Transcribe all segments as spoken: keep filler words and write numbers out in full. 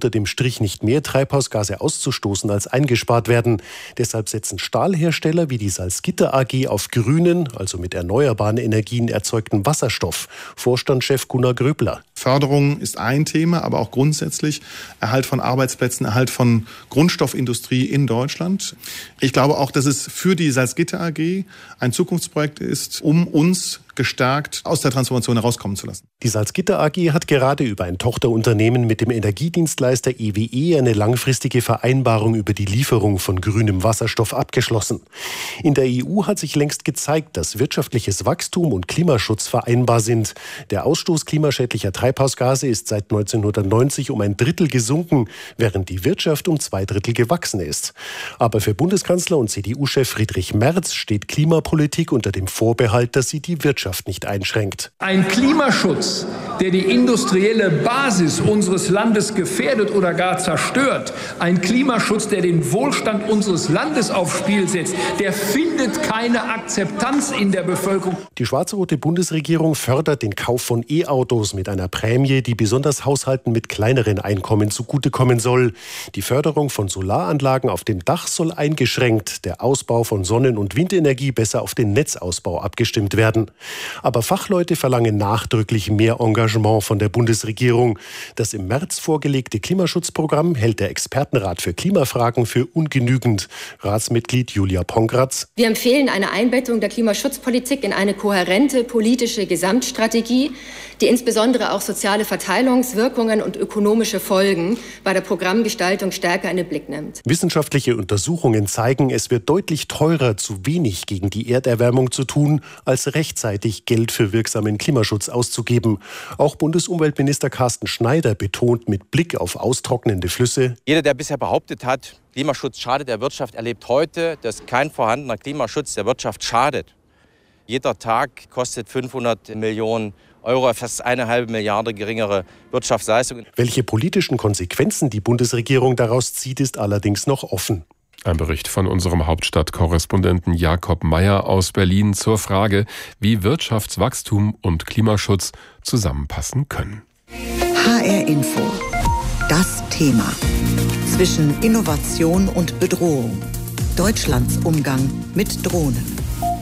unter dem Strich nicht mehr Treibhausgase auszustoßen, als eingespart werden. Deshalb setzen Stahlhersteller wie die Salzgitter A G auf grünen, also mit erneuerbaren Energien erzeugten Wasserstoff. Vorstandschef Gunnar Gröbler. Förderung ist ein Thema, aber auch grundsätzlich Erhalt von Arbeitsplätzen, Erhalt von Grundstoffindustrie in Deutschland. Ich glaube auch, dass es für die Salzgitter A G ein Zukunftsprojekt ist, um uns gestärkt aus der Transformation herauskommen zu lassen. Die Salzgitter A G hat gerade über ein Tochterunternehmen mit dem Energiedienstleister E W E eine langfristige Vereinbarung über die Lieferung von grünem Wasserstoff abgeschlossen. In der E U hat sich längst gezeigt, dass wirtschaftliches Wachstum und Klimaschutz vereinbar sind. Der Ausstoß klimaschädlicher Treibhausgase ist seit neunzehnhundertneunzig um ein Drittel gesunken, während die Wirtschaft um zwei Drittel gewachsen ist. Aber für Bundeskanzler und C D U-Chef Friedrich Merz steht Klimapolitik unter dem Vorbehalt, dass sie die Wirtschaft nicht einschränkt. Ein Klimaschutz, der die industrielle Basis unseres Landes gefährdet oder gar zerstört, ein Klimaschutz, der den Wohlstand unseres Landes aufs Spiel setzt, der findet keine Akzeptanz in der Bevölkerung. Die schwarz-rote Bundesregierung fördert den Kauf von E-Autos mit einer Prämie, die besonders Haushalten mit kleineren Einkommen zugutekommen soll. Die Förderung von Solaranlagen auf dem Dach soll eingeschränkt, der Ausbau von Sonnen- und Windenergie besser auf den Netzausbau abgestimmt werden. Aber Fachleute verlangen nachdrücklich mehr Engagement von der Bundesregierung. Das im März vorgelegte Klimaschutzprogramm hält der Expertenrat für Klimafragen für ungenügend. Ratsmitglied Julia Pongratz. Wir empfehlen eine Einbettung der Klimaschutzpolitik in eine kohärente politische Gesamtstrategie, die insbesondere auch soziale Verteilungswirkungen und ökonomische Folgen bei der Programmgestaltung stärker in den Blick nimmt. Wissenschaftliche Untersuchungen zeigen, es wird deutlich teurer, zu wenig gegen die Erderwärmung zu tun, als rechtzeitig Geld für wirksamen Klimaschutz auszugeben. Auch Bundesumweltminister Carsten Schneider betont mit Blick auf austrocknende Flüsse: Jeder, der bisher behauptet hat, Klimaschutz schadet der Wirtschaft, erlebt heute, dass kein vorhandener Klimaschutz der Wirtschaft schadet. Jeder Tag kostet fünfhundert Millionen Euro, fast eine halbe Milliarde geringere Wirtschaftsleistung. Welche politischen Konsequenzen die Bundesregierung daraus zieht, ist allerdings noch offen. Ein Bericht von unserem Hauptstadtkorrespondenten Jakob Meyer aus Berlin zur Frage, wie Wirtschaftswachstum und Klimaschutz zusammenpassen können. H R Info. Das Thema. Zwischen Innovation und Bedrohung. Deutschlands Umgang mit Drohnen.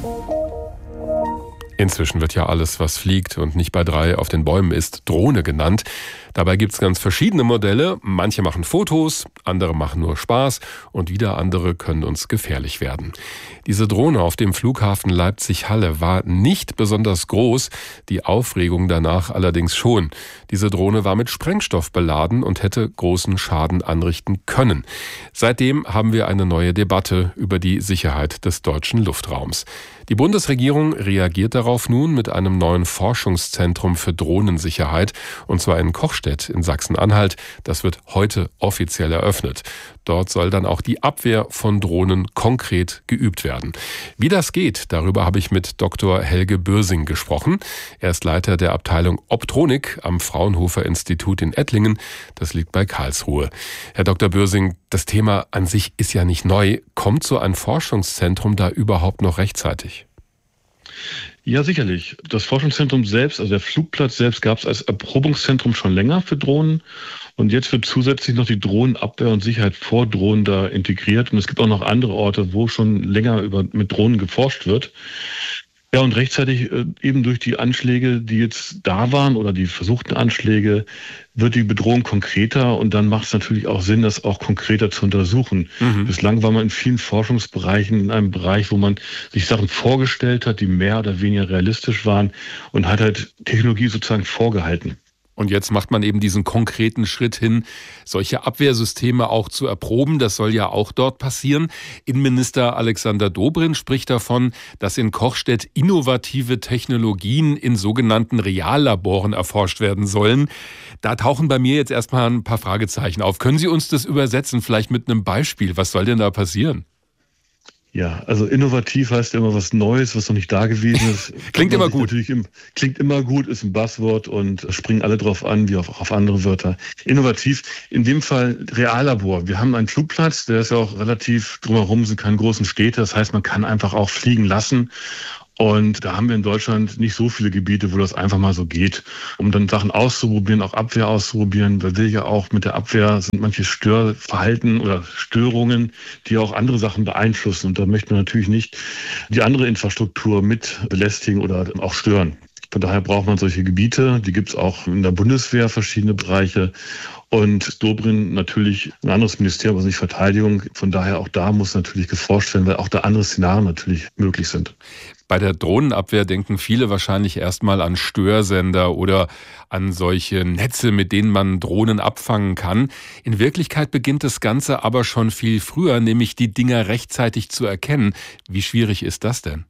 Inzwischen wird ja alles, was fliegt und nicht bei drei auf den Bäumen ist, Drohne genannt. Dabei gibt es ganz verschiedene Modelle. Manche machen Fotos, andere machen nur Spaß und wieder andere können uns gefährlich werden. Diese Drohne auf dem Flughafen Leipzig-Halle war nicht besonders groß, die Aufregung danach allerdings schon. Diese Drohne war mit Sprengstoff beladen und hätte großen Schaden anrichten können. Seitdem haben wir eine neue Debatte über die Sicherheit des deutschen Luftraums. Die Bundesregierung reagiert darauf nun mit einem neuen Forschungszentrum für Drohnensicherheit, und zwar in Kochstedt in Sachsen-Anhalt. Das wird heute offiziell eröffnet. Dort soll dann auch die Abwehr von Drohnen konkret geübt werden. Wie das geht, darüber habe ich mit Doktor Helge Bürsing gesprochen. Er ist Leiter der Abteilung Optronik am Fraunhofer Institut in Ettlingen. Das liegt bei Karlsruhe. Herr Doktor Bürsing, das Thema an sich ist ja nicht neu. Kommt so ein Forschungszentrum da überhaupt noch rechtzeitig? Ja, sicherlich. Das Forschungszentrum selbst, also der Flugplatz selbst, gab es als Erprobungszentrum schon länger für Drohnen. Und jetzt wird zusätzlich noch die Drohnenabwehr und Sicherheit vor Drohnen da integriert. Und es gibt auch noch andere Orte, wo schon länger über, mit Drohnen geforscht wird. Ja, und rechtzeitig äh, eben durch die Anschläge, die jetzt da waren oder die versuchten Anschläge, wird die Bedrohung konkreter und dann macht es natürlich auch Sinn, das auch konkreter zu untersuchen. Mhm. Bislang war man in vielen Forschungsbereichen in einem Bereich, wo man sich Sachen vorgestellt hat, die mehr oder weniger realistisch waren und hat halt Technologie sozusagen vorgehalten. Und jetzt macht man eben diesen konkreten Schritt hin, solche Abwehrsysteme auch zu erproben. Das soll ja auch dort passieren. Innenminister Alexander Dobrindt spricht davon, dass in Kochstedt innovative Technologien in sogenannten Reallaboren erforscht werden sollen. Da tauchen bei mir jetzt erstmal ein paar Fragezeichen auf. Können Sie uns das übersetzen, vielleicht mit einem Beispiel? Was soll denn da passieren? Ja, also innovativ heißt ja immer was Neues, was noch nicht da gewesen ist. Klingt immer gut. Im, klingt immer gut, ist ein Buzzword und springen alle drauf an, wie auch auf andere Wörter. Innovativ, in dem Fall Reallabor. Wir haben einen Flugplatz, der ist ja auch relativ drumherum, sind keine großen Städte. Das heißt, man kann einfach auch fliegen lassen. Und da haben wir in Deutschland nicht so viele Gebiete, wo das einfach mal so geht. Um dann Sachen auszuprobieren, auch Abwehr auszuprobieren. Da will ja auch mit der Abwehr sind manche Störverhalten oder Störungen, die auch andere Sachen beeinflussen. Und da möchte man natürlich nicht die andere Infrastruktur mit belästigen oder auch stören. Von daher braucht man solche Gebiete. Die gibt es auch in der Bundeswehr, verschiedene Bereiche. Und Dobrindt natürlich ein anderes Ministerium, also nicht Verteidigung. Von daher auch da muss natürlich geforscht werden, weil auch da andere Szenarien natürlich möglich sind. Bei der Drohnenabwehr denken viele wahrscheinlich erstmal an Störsender oder an solche Netze, mit denen man Drohnen abfangen kann. In Wirklichkeit beginnt das Ganze aber schon viel früher, nämlich die Dinger rechtzeitig zu erkennen. Wie schwierig ist das denn?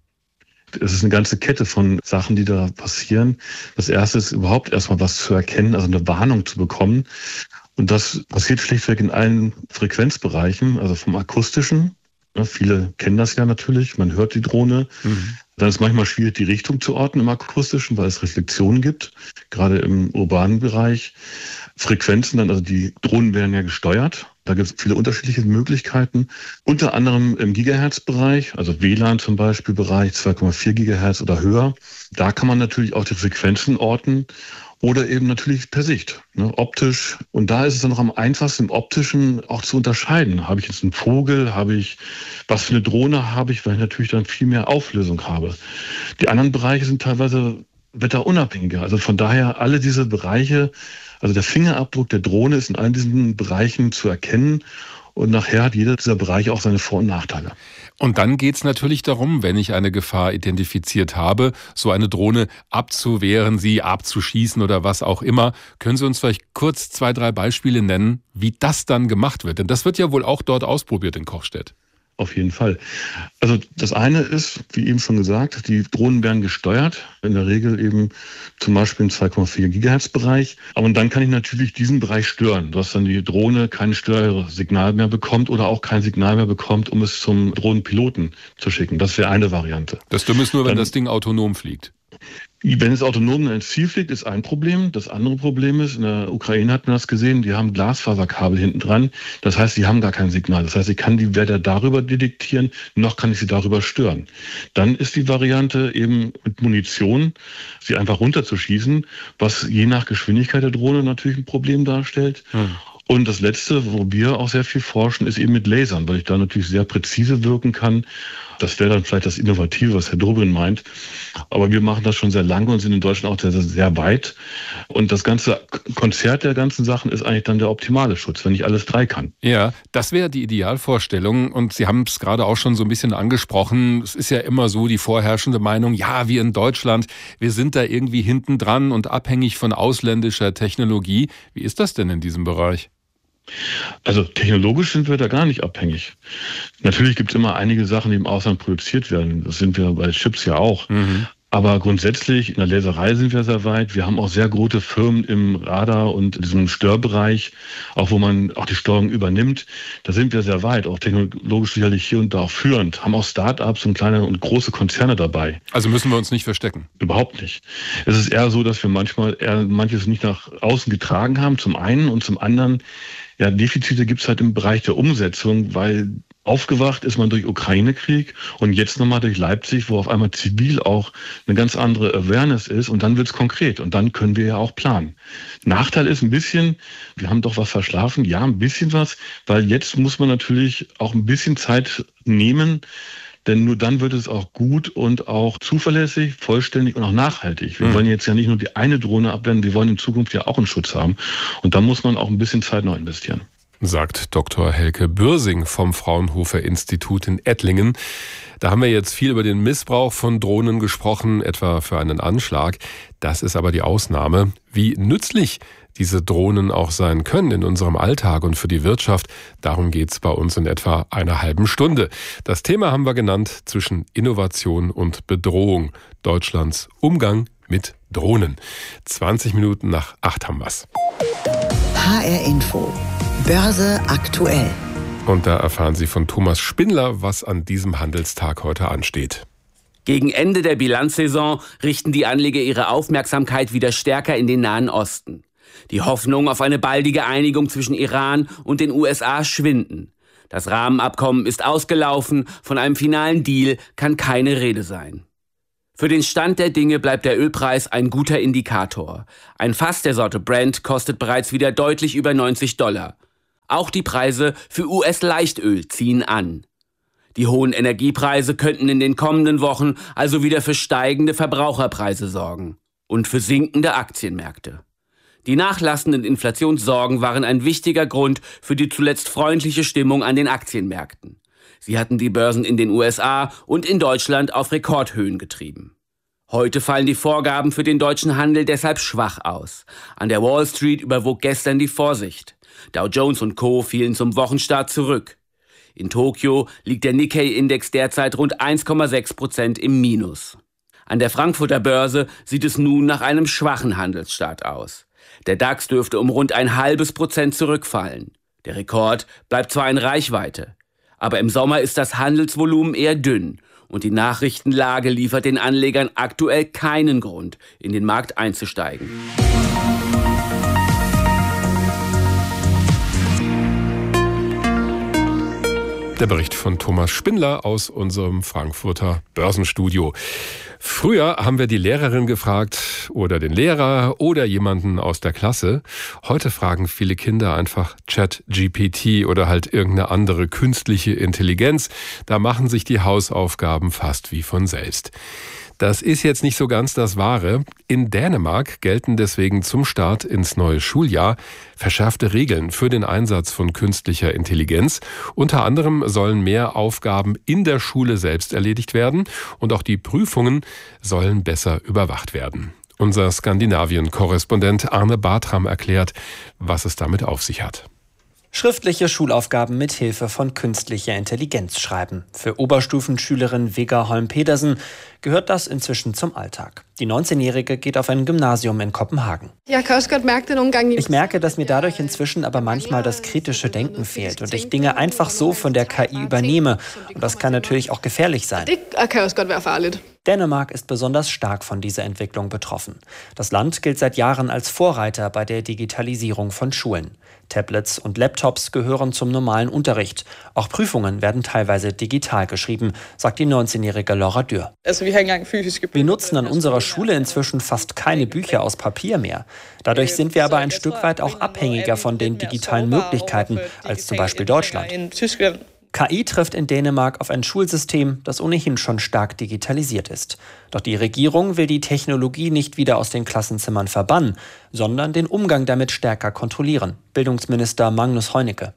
Es ist eine ganze Kette von Sachen, die da passieren. Das erste ist überhaupt erstmal was zu erkennen, also eine Warnung zu bekommen. Und das passiert schlichtweg in allen Frequenzbereichen, also vom akustischen. Ja, viele kennen das ja natürlich, man hört die Drohne. Mhm. Dann ist es manchmal schwierig, die Richtung zu ordnen im akustischen, weil es Reflexionen gibt, gerade im urbanen Bereich. Frequenzen, dann, also die Drohnen werden ja gesteuert. Da gibt es viele unterschiedliche Möglichkeiten, unter anderem im Gigahertz-Bereich, also W L A N zum Beispiel Bereich zwei Komma vier Gigahertz oder höher. Da kann man natürlich auch die Frequenzen orten oder eben natürlich per Sicht, ne, optisch. Und da ist es dann noch am einfachsten im Optischen auch zu unterscheiden. Habe ich jetzt einen Vogel, habe ich, was für eine Drohne habe ich, weil ich natürlich dann viel mehr Auflösung habe. Die anderen Bereiche sind teilweise wetterunabhängiger. Also von daher alle diese Bereiche, also der Fingerabdruck der Drohne ist in all diesen Bereichen zu erkennen und nachher hat jeder dieser Bereiche auch seine Vor- und Nachteile. Und dann geht es natürlich darum, wenn ich eine Gefahr identifiziert habe, so eine Drohne abzuwehren, sie abzuschießen oder was auch immer. Können Sie uns vielleicht kurz zwei, drei Beispiele nennen, wie das dann gemacht wird? Denn das wird ja wohl auch dort ausprobiert in Kochstedt. Auf jeden Fall. Also das eine ist, wie eben schon gesagt, die Drohnen werden gesteuert, in der Regel eben zum Beispiel im zwei Komma vier Gigahertz Bereich. Aber dann kann ich natürlich diesen Bereich stören, dass dann die Drohne kein Störsignal mehr bekommt oder auch kein Signal mehr bekommt, um es zum Drohnenpiloten zu schicken. Das wäre eine Variante. Das Dumme ist nur, wenn dann, das Ding autonom fliegt. Wenn es autonom ins Ziel fliegt, ist ein Problem. Das andere Problem ist, in der Ukraine hat man das gesehen, die haben Glasfaserkabel hinten dran. Das heißt, die haben gar kein Signal. Das heißt, ich kann die weder darüber detektieren, noch kann ich sie darüber stören. Dann ist die Variante eben mit Munition, sie einfach runterzuschießen, was je nach Geschwindigkeit der Drohne natürlich ein Problem darstellt. Hm. Und das Letzte, wo wir auch sehr viel forschen, ist eben mit Lasern, weil ich da natürlich sehr präzise wirken kann. Das wäre dann vielleicht das Innovative, was Herr Dobrindt meint. Aber wir machen das schon sehr lange und sind in Deutschland auch sehr, sehr weit. Und das ganze Konzert der ganzen Sachen ist eigentlich dann der optimale Schutz, wenn ich alles drei kann. Ja, das wäre die Idealvorstellung. Und Sie haben es gerade auch schon so ein bisschen angesprochen. Es ist ja immer so die vorherrschende Meinung, ja, wir in Deutschland, wir sind da irgendwie hinten dran und abhängig von ausländischer Technologie. Wie ist das denn in diesem Bereich? Also technologisch sind wir da gar nicht abhängig. Natürlich gibt es immer einige Sachen, die im Ausland produziert werden. Das sind wir bei Chips ja auch. Mhm. Aber grundsätzlich in der Laserei sind wir sehr weit. Wir haben auch sehr große Firmen im Radar- und in diesem Störbereich, auch wo man auch die Steuerung übernimmt. Da sind wir sehr weit, auch technologisch sicherlich hier und da auch führend. Haben auch Start-ups und kleine und große Konzerne dabei. Also müssen wir uns nicht verstecken? Überhaupt nicht. Es ist eher so, dass wir manchmal eher manches nicht nach außen getragen haben, zum einen. Und zum anderen, ja, Defizite gibt es halt im Bereich der Umsetzung, weil aufgewacht ist man durch Ukraine-Krieg und jetzt nochmal durch Leipzig, wo auf einmal zivil auch eine ganz andere Awareness ist und dann wird es konkret und dann können wir ja auch planen. Nachteil ist ein bisschen, wir haben doch was verschlafen, ja, ein bisschen was, weil jetzt muss man natürlich auch ein bisschen Zeit nehmen, denn nur dann wird es auch gut und auch zuverlässig, vollständig und auch nachhaltig. Wir mhm. wollen jetzt ja nicht nur die eine Drohne abwehren, wir wollen in Zukunft ja auch einen Schutz haben. Und da muss man auch ein bisschen Zeit noch investieren. Sagt Doktor Helke Bürsing vom Fraunhofer Institut in Ettlingen. Da haben wir jetzt viel über den Missbrauch von Drohnen gesprochen, etwa für einen Anschlag. Das ist aber die Ausnahme. Wie nützlich diese Drohnen auch sein können in unserem Alltag und für die Wirtschaft, darum geht's bei uns in etwa einer halben Stunde. Das Thema haben wir genannt: zwischen Innovation und Bedrohung. Deutschlands Umgang mit Drohnen. zwanzig Minuten nach acht haben wir's. H R Info. Börse aktuell. Und da erfahren Sie von Thomas Spindler, was an diesem Handelstag heute ansteht. Gegen Ende der Bilanzsaison richten die Anleger ihre Aufmerksamkeit wieder stärker in den Nahen Osten. Die Hoffnung auf eine baldige Einigung zwischen Iran und den U S A schwinden. Das Rahmenabkommen ist ausgelaufen, von einem finalen Deal kann keine Rede sein. Für den Stand der Dinge bleibt der Ölpreis ein guter Indikator. Ein Fass der Sorte Brent kostet bereits wieder deutlich über neunzig Dollar. Auch die Preise für U S-Leichtöl ziehen an. Die hohen Energiepreise könnten in den kommenden Wochen also wieder für steigende Verbraucherpreise sorgen und für sinkende Aktienmärkte. Die nachlassenden Inflationssorgen waren ein wichtiger Grund für die zuletzt freundliche Stimmung an den Aktienmärkten. Sie hatten die Börsen in den U S A und in Deutschland auf Rekordhöhen getrieben. Heute fallen die Vorgaben für den deutschen Handel deshalb schwach aus. An der Wall Street überwog gestern die Vorsicht. Dow Jones und Co. fielen zum Wochenstart zurück. In Tokio liegt der Nikkei-Index derzeit rund eins Komma sechs Prozent im Minus. An der Frankfurter Börse sieht es nun nach einem schwachen Handelsstart aus. Der DAX dürfte um rund ein halbes Prozent zurückfallen. Der Rekord bleibt zwar in Reichweite, aber im Sommer ist das Handelsvolumen eher dünn und die Nachrichtenlage liefert den Anlegern aktuell keinen Grund, in den Markt einzusteigen. Der Bericht von Thomas Spindler aus unserem Frankfurter Börsenstudio. Früher haben wir die Lehrerin gefragt oder den Lehrer oder jemanden aus der Klasse. Heute fragen viele Kinder einfach ChatGPT oder halt irgendeine andere künstliche Intelligenz. Da machen sich die Hausaufgaben fast wie von selbst. Das ist jetzt nicht so ganz das Wahre. In Dänemark gelten deswegen zum Start ins neue Schuljahr verschärfte Regeln für den Einsatz von künstlicher Intelligenz. Unter anderem sollen mehr Aufgaben in der Schule selbst erledigt werden und auch die Prüfungen sollen besser überwacht werden. Unser Skandinavien-Korrespondent Arne Bartram erklärt, was es damit auf sich hat. Schriftliche Schulaufgaben mit Hilfe von künstlicher Intelligenz schreiben. Für Oberstufenschülerin Vega Holm-Pedersen gehört das inzwischen zum Alltag. Die neunzehnjährige geht auf ein Gymnasium in Kopenhagen. Ich merke, dass mir dadurch inzwischen aber manchmal das kritische Denken fehlt und ich Dinge einfach so von der K I übernehme. Und das kann natürlich auch gefährlich sein. Dänemark ist besonders stark von dieser Entwicklung betroffen. Das Land gilt seit Jahren als Vorreiter bei der Digitalisierung von Schulen. Tablets und Laptops gehören zum normalen Unterricht. Auch Prüfungen werden teilweise digital geschrieben, sagt die neunzehnjährige Laura Dürr. Wir nutzen an unserer Schule inzwischen fast keine Bücher aus Papier mehr. Dadurch sind wir aber ein Stück weit auch abhängiger von den digitalen Möglichkeiten als zum Beispiel Deutschland. K I trifft in Dänemark auf ein Schulsystem, das ohnehin schon stark digitalisiert ist. Doch die Regierung will die Technologie nicht wieder aus den Klassenzimmern verbannen, sondern den Umgang damit stärker kontrollieren. Bildungsminister Magnus Heunicke.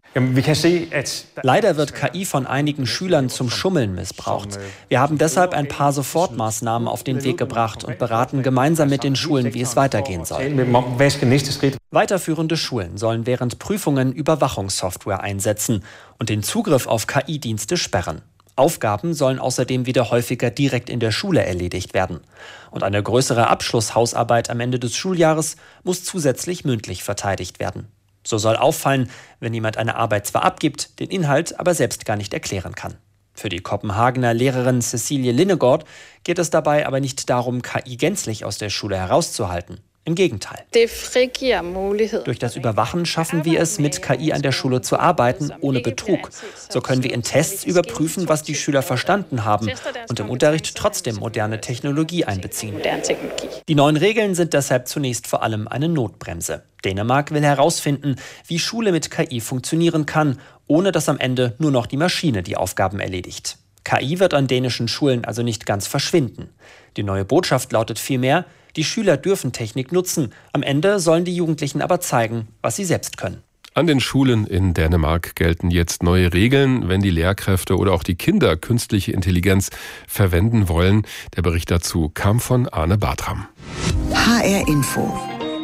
Leider wird K I von einigen Schülern zum Schummeln missbraucht. Wir haben deshalb ein paar Sofortmaßnahmen auf den Weg gebracht und beraten gemeinsam mit den Schulen, wie es weitergehen soll. Weiterführende Schulen sollen während Prüfungen Überwachungssoftware einsetzen und den Zugriff auf K I-Dienste sperren. Aufgaben sollen außerdem wieder häufiger direkt in der Schule erledigt werden. Und eine größere Abschlusshausarbeit am Ende des Schuljahres muss zusätzlich mündlich verteidigt werden. So soll auffallen, wenn jemand eine Arbeit zwar abgibt, den Inhalt aber selbst gar nicht erklären kann. Für die Kopenhagener Lehrerin Cecilie Linnegård geht es dabei aber nicht darum, K I gänzlich aus der Schule herauszuhalten. Im Gegenteil. Durch das Überwachen schaffen wir es, mit K I an der Schule zu arbeiten, ohne Betrug. So können wir in Tests überprüfen, was die Schüler verstanden haben und im Unterricht trotzdem moderne Technologie einbeziehen. Die neuen Regeln sind deshalb zunächst vor allem eine Notbremse. Dänemark will herausfinden, wie Schule mit K I funktionieren kann, ohne dass am Ende nur noch die Maschine die Aufgaben erledigt. K I wird an dänischen Schulen also nicht ganz verschwinden. Die neue Botschaft lautet vielmehr: Die Schüler dürfen Technik nutzen. Am Ende sollen die Jugendlichen aber zeigen, was sie selbst können. An den Schulen in Dänemark gelten jetzt neue Regeln, wenn die Lehrkräfte oder auch die Kinder künstliche Intelligenz verwenden wollen. Der Bericht dazu kam von Arne Bartram. H R Info.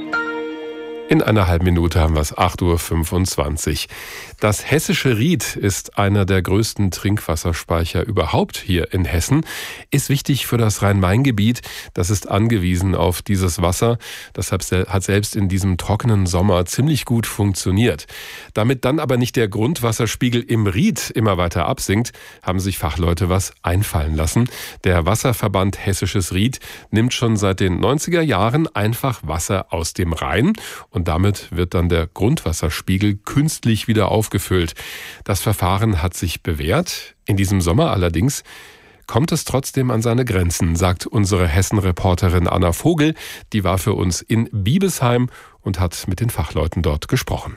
In einer halben Minute haben wir es, acht Uhr fünfundzwanzig. Das hessische Ried ist einer der größten Trinkwasserspeicher überhaupt hier in Hessen, ist wichtig für das Rhein-Main-Gebiet. Das ist angewiesen auf dieses Wasser. Deshalb hat selbst in diesem trockenen Sommer ziemlich gut funktioniert. Damit dann aber nicht der Grundwasserspiegel im Ried immer weiter absinkt, haben sich Fachleute was einfallen lassen. Der Wasserverband Hessisches Ried nimmt schon seit den neunziger Jahren einfach Wasser aus dem Rhein und damit wird dann der Grundwasserspiegel künstlich wieder aufgefüllt. Das Verfahren hat sich bewährt. In diesem Sommer allerdings kommt es trotzdem an seine Grenzen, sagt unsere Hessen-Reporterin Anna Vogel. Die war für uns in Biebesheim und hat mit den Fachleuten dort gesprochen.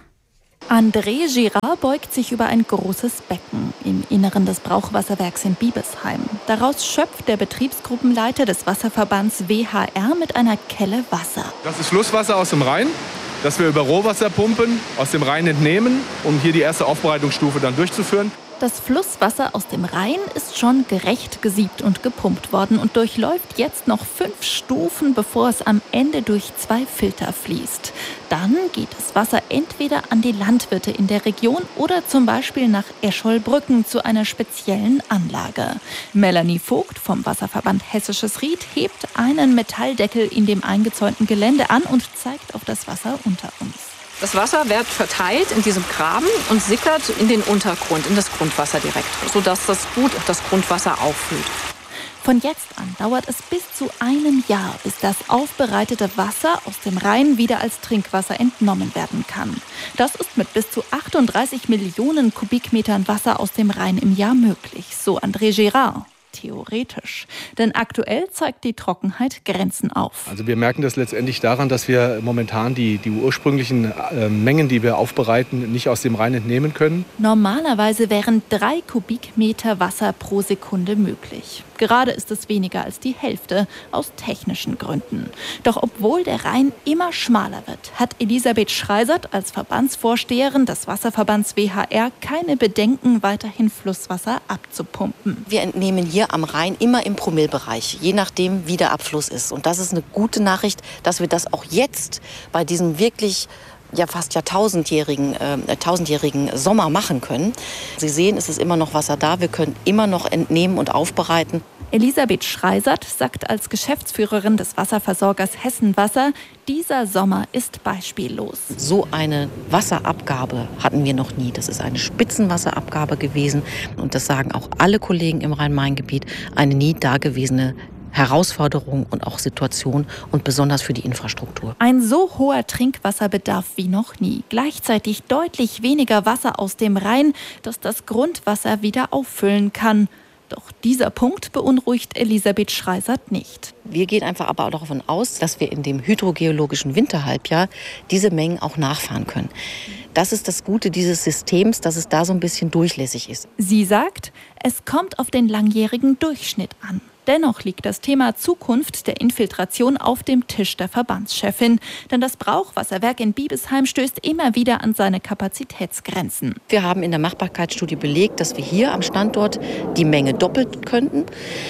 André Girard beugt sich über ein großes Becken im Inneren des Brauchwasserwerks in Biebesheim. Daraus schöpft der Betriebsgruppenleiter des Wasserverbands W H R mit einer Kelle Wasser. Das ist Flusswasser aus dem Rhein, das wir über Rohwasserpumpen aus dem Rhein entnehmen, um hier die erste Aufbereitungsstufe dann durchzuführen. Das Flusswasser aus dem Rhein ist schon gerecht gesiebt und gepumpt worden und durchläuft jetzt noch fünf Stufen, bevor es am Ende durch zwei Filter fließt. Dann geht das Wasser entweder an die Landwirte in der Region oder zum Beispiel nach Escholbrücken zu einer speziellen Anlage. Melanie Vogt vom Wasserverband Hessisches Ried hebt einen Metalldeckel in dem eingezäunten Gelände an und zeigt auf das Wasser unter uns. Das Wasser wird verteilt in diesem Graben und sickert in den Untergrund, in das Grundwasser direkt, sodass das gut das Grundwasser auffüllt. Von jetzt an dauert es bis zu einem Jahr, bis das aufbereitete Wasser aus dem Rhein wieder als Trinkwasser entnommen werden kann. Das ist mit bis zu achtunddreißig Millionen Kubikmetern Wasser aus dem Rhein im Jahr möglich, so André Girard. Theoretisch. Denn aktuell zeigt die Trockenheit Grenzen auf. Also wir merken das letztendlich daran, dass wir momentan die, die ursprünglichen äh, Mengen, die wir aufbereiten, nicht aus dem Rhein entnehmen können. Normalerweise wären drei Kubikmeter Wasser pro Sekunde möglich. Gerade ist es weniger als die Hälfte aus technischen Gründen. Doch obwohl der Rhein immer schmaler wird, hat Elisabeth Schreisert als Verbandsvorsteherin des Wasserverbands W H R keine Bedenken, weiterhin Flusswasser abzupumpen. Wir entnehmen hier am Rhein immer im Promillebereich, je nachdem, wie der Abfluss ist. Und das ist eine gute Nachricht, dass wir das auch jetzt bei diesem wirklich ja fast jahrtausendjährigen, äh, tausendjährigen Sommer machen können. Sie sehen, es ist immer noch Wasser da. Wir können immer noch entnehmen und aufbereiten. Elisabeth Schreisert sagt als Geschäftsführerin des Wasserversorgers Hessenwasser, dieser Sommer ist beispiellos. So eine Wasserabgabe hatten wir noch nie. Das ist eine Spitzenwasserabgabe gewesen. Und das sagen auch alle Kollegen im Rhein-Main-Gebiet, eine nie dagewesene Herausforderung und auch Situation und besonders für die Infrastruktur. Ein so hoher Trinkwasserbedarf wie noch nie. Gleichzeitig deutlich weniger Wasser aus dem Rhein, das das Grundwasser wieder auffüllen kann. Doch dieser Punkt beunruhigt Elisabeth Schreisert nicht. Wir gehen einfach aber auch davon aus, dass wir in dem hydrogeologischen Winterhalbjahr diese Mengen auch nachfahren können. Das ist das Gute dieses Systems, dass es da so ein bisschen durchlässig ist. Sie sagt, es kommt auf den langjährigen Durchschnitt an. Dennoch liegt das Thema Zukunft der Infiltration auf dem Tisch der Verbandschefin. Denn das Brauchwasserwerk in Biebesheim stößt immer wieder an seine Kapazitätsgrenzen. Wir haben in der Machbarkeitsstudie belegt, dass wir hier am Standort die Menge doppeln könnten.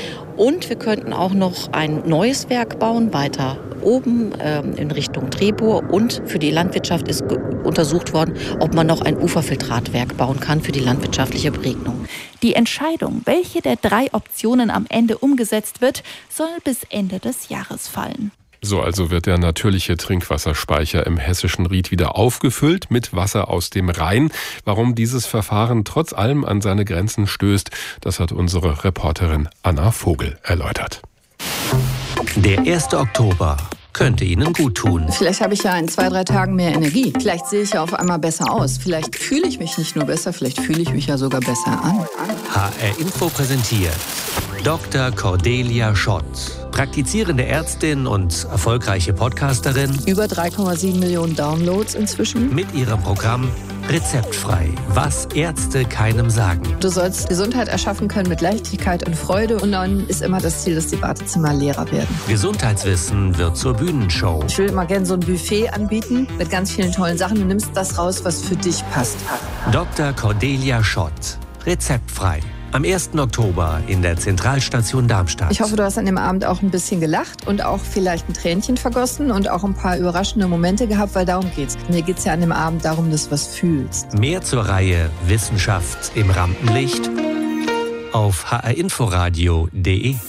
Und wir könnten auch noch ein neues Werk bauen, weiter oben ähm, in Richtung Trebur. Und für die Landwirtschaft ist untersucht worden, ob man noch ein Uferfiltratwerk bauen kann für die landwirtschaftliche Beregnung. Die Entscheidung, welche der drei Optionen am Ende umgesetzt wird, soll bis Ende des Jahres fallen. So, also wird der natürliche Trinkwasserspeicher im Hessischen Ried wieder aufgefüllt mit Wasser aus dem Rhein. Warum dieses Verfahren trotz allem an seine Grenzen stößt, das hat unsere Reporterin Anna Vogel erläutert. Der erste Oktober könnte Ihnen gut tun. Vielleicht habe ich ja in zwei, drei Tagen mehr Energie. Vielleicht sehe ich ja auf einmal besser aus. Vielleicht fühle ich mich nicht nur besser, vielleicht fühle ich mich ja sogar besser an. H R Info präsentiert Doktor Cordelia Schott. Praktizierende Ärztin und erfolgreiche Podcasterin. Über drei Komma sieben Millionen Downloads inzwischen. Mit ihrem Programm Rezeptfrei, was Ärzte keinem sagen. Du sollst Gesundheit erschaffen können mit Leichtigkeit und Freude. Und dann ist immer das Ziel, dass die Wartezimmer leerer werden. Gesundheitswissen wird zur Bühnenshow. Ich will mal gerne so ein Buffet anbieten mit ganz vielen tollen Sachen. Du nimmst das raus, was für dich passt. Doktor Cordelia Schott. Rezeptfrei. Am ersten Oktober in der Zentralstation Darmstadt. Ich hoffe, du hast an dem Abend auch ein bisschen gelacht und auch vielleicht ein Tränchen vergossen und auch ein paar überraschende Momente gehabt, weil darum geht's. Mir geht's ja an dem Abend darum, dass du was fühlst. Mehr zur Reihe Wissenschaft im Rampenlicht auf h r inforadio punkt d e.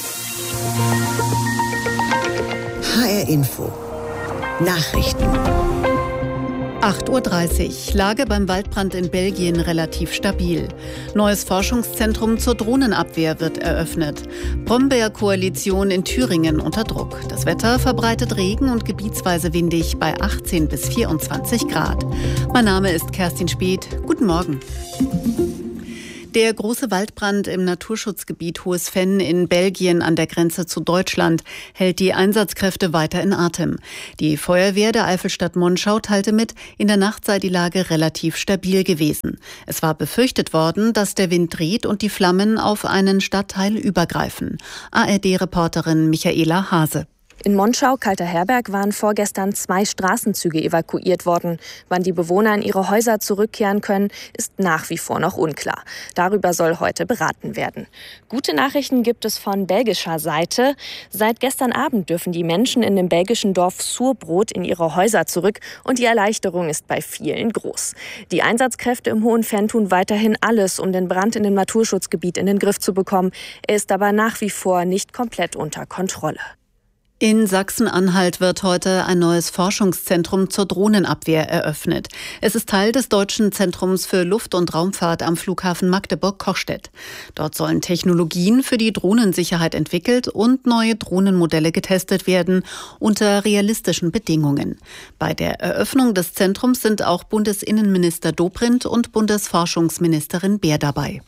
H R Info Nachrichten. acht Uhr dreißig. Lage beim Waldbrand in Belgien relativ stabil. Neues Forschungszentrum zur Drohnenabwehr wird eröffnet. Brombeer-Koalition in Thüringen unter Druck. Das Wetter verbreitet Regen und gebietsweise windig bei achtzehn bis vierundzwanzig Grad. Mein Name ist Kerstin Speth. Guten Morgen. Der große Waldbrand im Naturschutzgebiet Hohes Venn in Belgien an der Grenze zu Deutschland hält die Einsatzkräfte weiter in Atem. Die Feuerwehr der Eifelstadt Monschau teilte mit, in der Nacht sei die Lage relativ stabil gewesen. Es war befürchtet worden, dass der Wind dreht und die Flammen auf einen Stadtteil übergreifen. A R D-Reporterin Michaela Hase. In Monschau, Kalter Herberg, waren vorgestern zwei Straßenzüge evakuiert worden. Wann die Bewohner in ihre Häuser zurückkehren können, ist nach wie vor noch unklar. Darüber soll heute beraten werden. Gute Nachrichten gibt es von belgischer Seite. Seit gestern Abend dürfen die Menschen in dem belgischen Dorf Surbrot in ihre Häuser zurück und die Erleichterung ist bei vielen groß. Die Einsatzkräfte im Hohen Venn tun weiterhin alles, um den Brand in dem Naturschutzgebiet in den Griff zu bekommen. Er ist aber nach wie vor nicht komplett unter Kontrolle. In Sachsen-Anhalt wird heute ein neues Forschungszentrum zur Drohnenabwehr eröffnet. Es ist Teil des Deutschen Zentrums für Luft- und Raumfahrt am Flughafen Magdeburg-Kochstedt. Dort sollen Technologien für die Drohnensicherheit entwickelt und neue Drohnenmodelle getestet werden unter realistischen Bedingungen. Bei der Eröffnung des Zentrums sind auch Bundesinnenminister Dobrindt und Bundesforschungsministerin Beer dabei.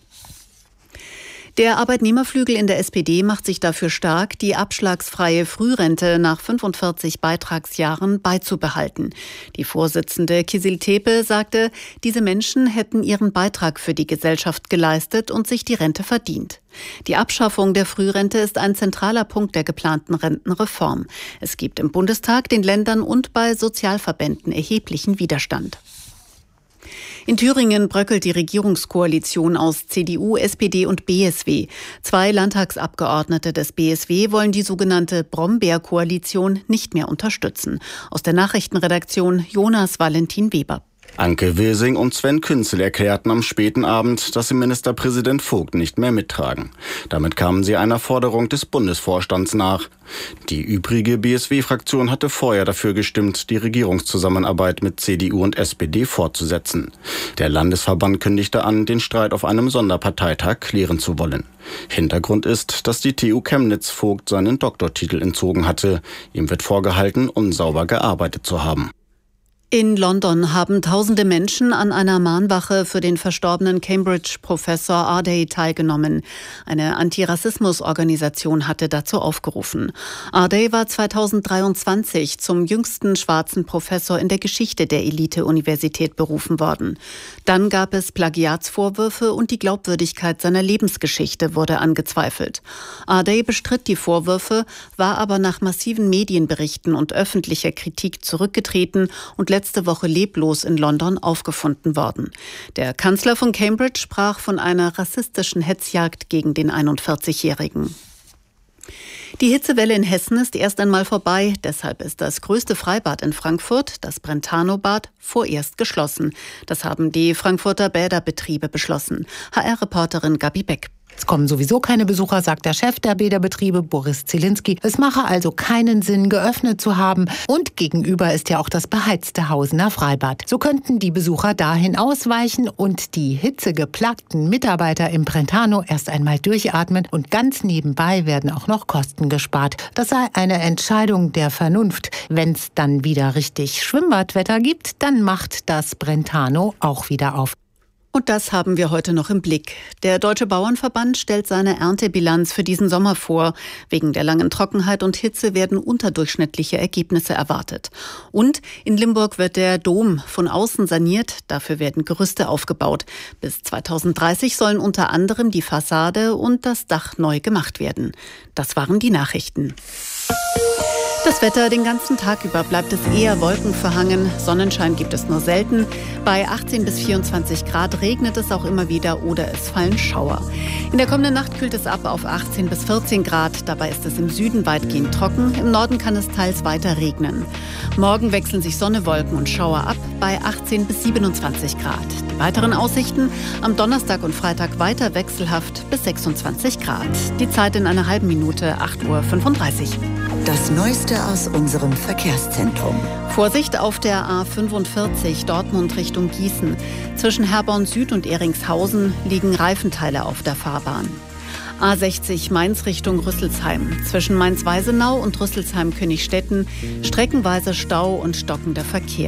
Der Arbeitnehmerflügel in der S P D macht sich dafür stark, die abschlagsfreie Frührente nach fünfundvierzig Beitragsjahren beizubehalten. Die Vorsitzende Kisil Tepe sagte, diese Menschen hätten ihren Beitrag für die Gesellschaft geleistet und sich die Rente verdient. Die Abschaffung der Frührente ist ein zentraler Punkt der geplanten Rentenreform. Es gibt im Bundestag, den Ländern und bei Sozialverbänden erheblichen Widerstand. In Thüringen bröckelt die Regierungskoalition aus C D U, S P D und B S W. Zwei Landtagsabgeordnete des B S W wollen die sogenannte Brombeer-Koalition nicht mehr unterstützen. Aus der Nachrichtenredaktion Jonas Valentin Weber. Anke Wilsing und Sven Künzel erklärten am späten Abend, dass sie Ministerpräsident Vogt nicht mehr mittragen. Damit kamen sie einer Forderung des Bundesvorstands nach. Die übrige B S W-Fraktion hatte vorher dafür gestimmt, die Regierungszusammenarbeit mit C D U und S P D fortzusetzen. Der Landesverband kündigte an, den Streit auf einem Sonderparteitag klären zu wollen. Hintergrund ist, dass die T U Chemnitz Vogt seinen Doktortitel entzogen hatte. Ihm wird vorgehalten, unsauber gearbeitet zu haben. In London haben tausende Menschen an einer Mahnwache für den verstorbenen Cambridge-Professor Ardey teilgenommen. Eine Antirassismus-Organisation hatte dazu aufgerufen. Ardey war zweitausenddreiundzwanzig zum jüngsten schwarzen Professor in der Geschichte der Elite-Universität berufen worden. Dann gab es Plagiatsvorwürfe und die Glaubwürdigkeit seiner Lebensgeschichte wurde angezweifelt. Ardey bestritt die Vorwürfe, war aber nach massiven Medienberichten und öffentlicher Kritik zurückgetreten und letzte Woche leblos in London aufgefunden worden. Der Kanzler von Cambridge sprach von einer rassistischen Hetzjagd gegen den einundvierzigjährigen. Die Hitzewelle in Hessen ist erst einmal vorbei. Deshalb ist das größte Freibad in Frankfurt, das Brentano-Bad, vorerst geschlossen. Das haben die Frankfurter Bäderbetriebe beschlossen. H R-Reporterin Gabi Beck. Es kommen sowieso keine Besucher, sagt der Chef der Bäderbetriebe, Boris Zielinski. Es mache also keinen Sinn, geöffnet zu haben. Und gegenüber ist ja auch das beheizte Hausener Freibad. So könnten die Besucher dahin ausweichen und die hitzegeplagten Mitarbeiter im Brentano erst einmal durchatmen. Und ganz nebenbei werden auch noch Kosten gespart. Das sei eine Entscheidung der Vernunft. Wenn es dann wieder richtig Schwimmbadwetter gibt, dann macht das Brentano auch wieder auf. Und das haben wir heute noch im Blick. Der Deutsche Bauernverband stellt seine Erntebilanz für diesen Sommer vor. Wegen der langen Trockenheit und Hitze werden unterdurchschnittliche Ergebnisse erwartet. Und in Limburg wird der Dom von außen saniert. Dafür werden Gerüste aufgebaut. Bis zweitausenddreißig sollen unter anderem die Fassade und das Dach neu gemacht werden. Das waren die Nachrichten. Das Wetter den ganzen Tag über bleibt es eher wolkenverhangen. Sonnenschein gibt es nur selten. Bei achtzehn bis vierundzwanzig Grad regnet es auch immer wieder oder es fallen Schauer. In der kommenden Nacht kühlt es ab auf achtzehn bis vierzehn Grad. Dabei ist es im Süden weitgehend trocken. Im Norden kann es teils weiter regnen. Morgen wechseln sich Sonne, Wolken und Schauer ab bei achtzehn bis siebenundzwanzig Grad. Die weiteren Aussichten am Donnerstag und Freitag weiter wechselhaft bis sechsundzwanzig Grad. Die Zeit in einer halben Minute, acht Uhr fünfunddreißig. Das Neueste aus unserem Verkehrszentrum. Vorsicht auf der A fünfundvierzig Dortmund Richtung Gießen. Zwischen Herborn Süd und Eringshausen liegen Reifenteile auf der Fahrbahn. A sechzig Mainz Richtung Rüsselsheim. Zwischen Mainz-Weisenau und Rüsselsheim-Königstetten streckenweise Stau und stockender Verkehr.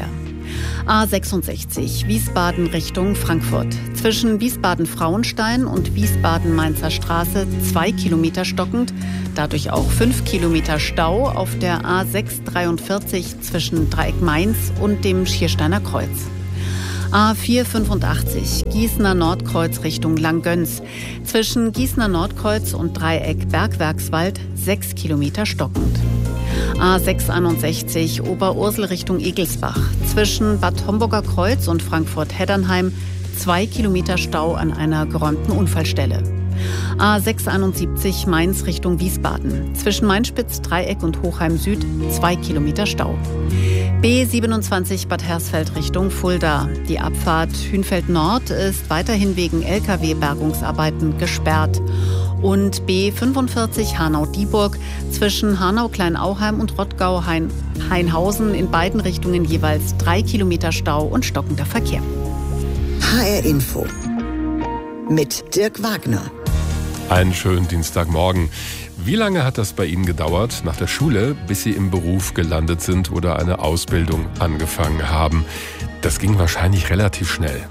A sechsundsechzig, Wiesbaden Richtung Frankfurt. Zwischen Wiesbaden-Frauenstein und Wiesbaden-Mainzer Straße zwei Kilometer stockend, dadurch auch fünf Kilometer Stau auf der A sechshundertdreiundvierzig zwischen Dreieck Mainz und dem Schiersteiner Kreuz. A vierhundertfünfundachtzig, Gießener Nordkreuz Richtung Langgöns. Zwischen Gießener Nordkreuz und Dreieck Bergwerkswald sechs Kilometer stockend. A sechshunderteinundsechzig, Oberursel Richtung Egelsbach. Zwischen Bad Homburger Kreuz und Frankfurt-Heddernheim zwei Kilometer Stau an einer geräumten Unfallstelle. A sechshunderteinundsiebzig, Mainz Richtung Wiesbaden. Zwischen Mainspitz, Dreieck und Hochheim Süd zwei Kilometer Stau. B siebenundzwanzig, Bad Hersfeld Richtung Fulda. Die Abfahrt Hünfeld Nord ist weiterhin wegen L K W-Bergungsarbeiten gesperrt. Und B fünfundvierzig, Hanau-Dieburg, zwischen Hanau-Kleinauheim und Rottgau-Hainhausen in beiden Richtungen jeweils drei Kilometer Stau und stockender Verkehr. H R Info mit Dirk Wagner. Einen schönen Dienstagmorgen. Wie lange hat das bei Ihnen gedauert nach der Schule, bis Sie im Beruf gelandet sind oder eine Ausbildung angefangen haben? Das ging wahrscheinlich relativ schnell.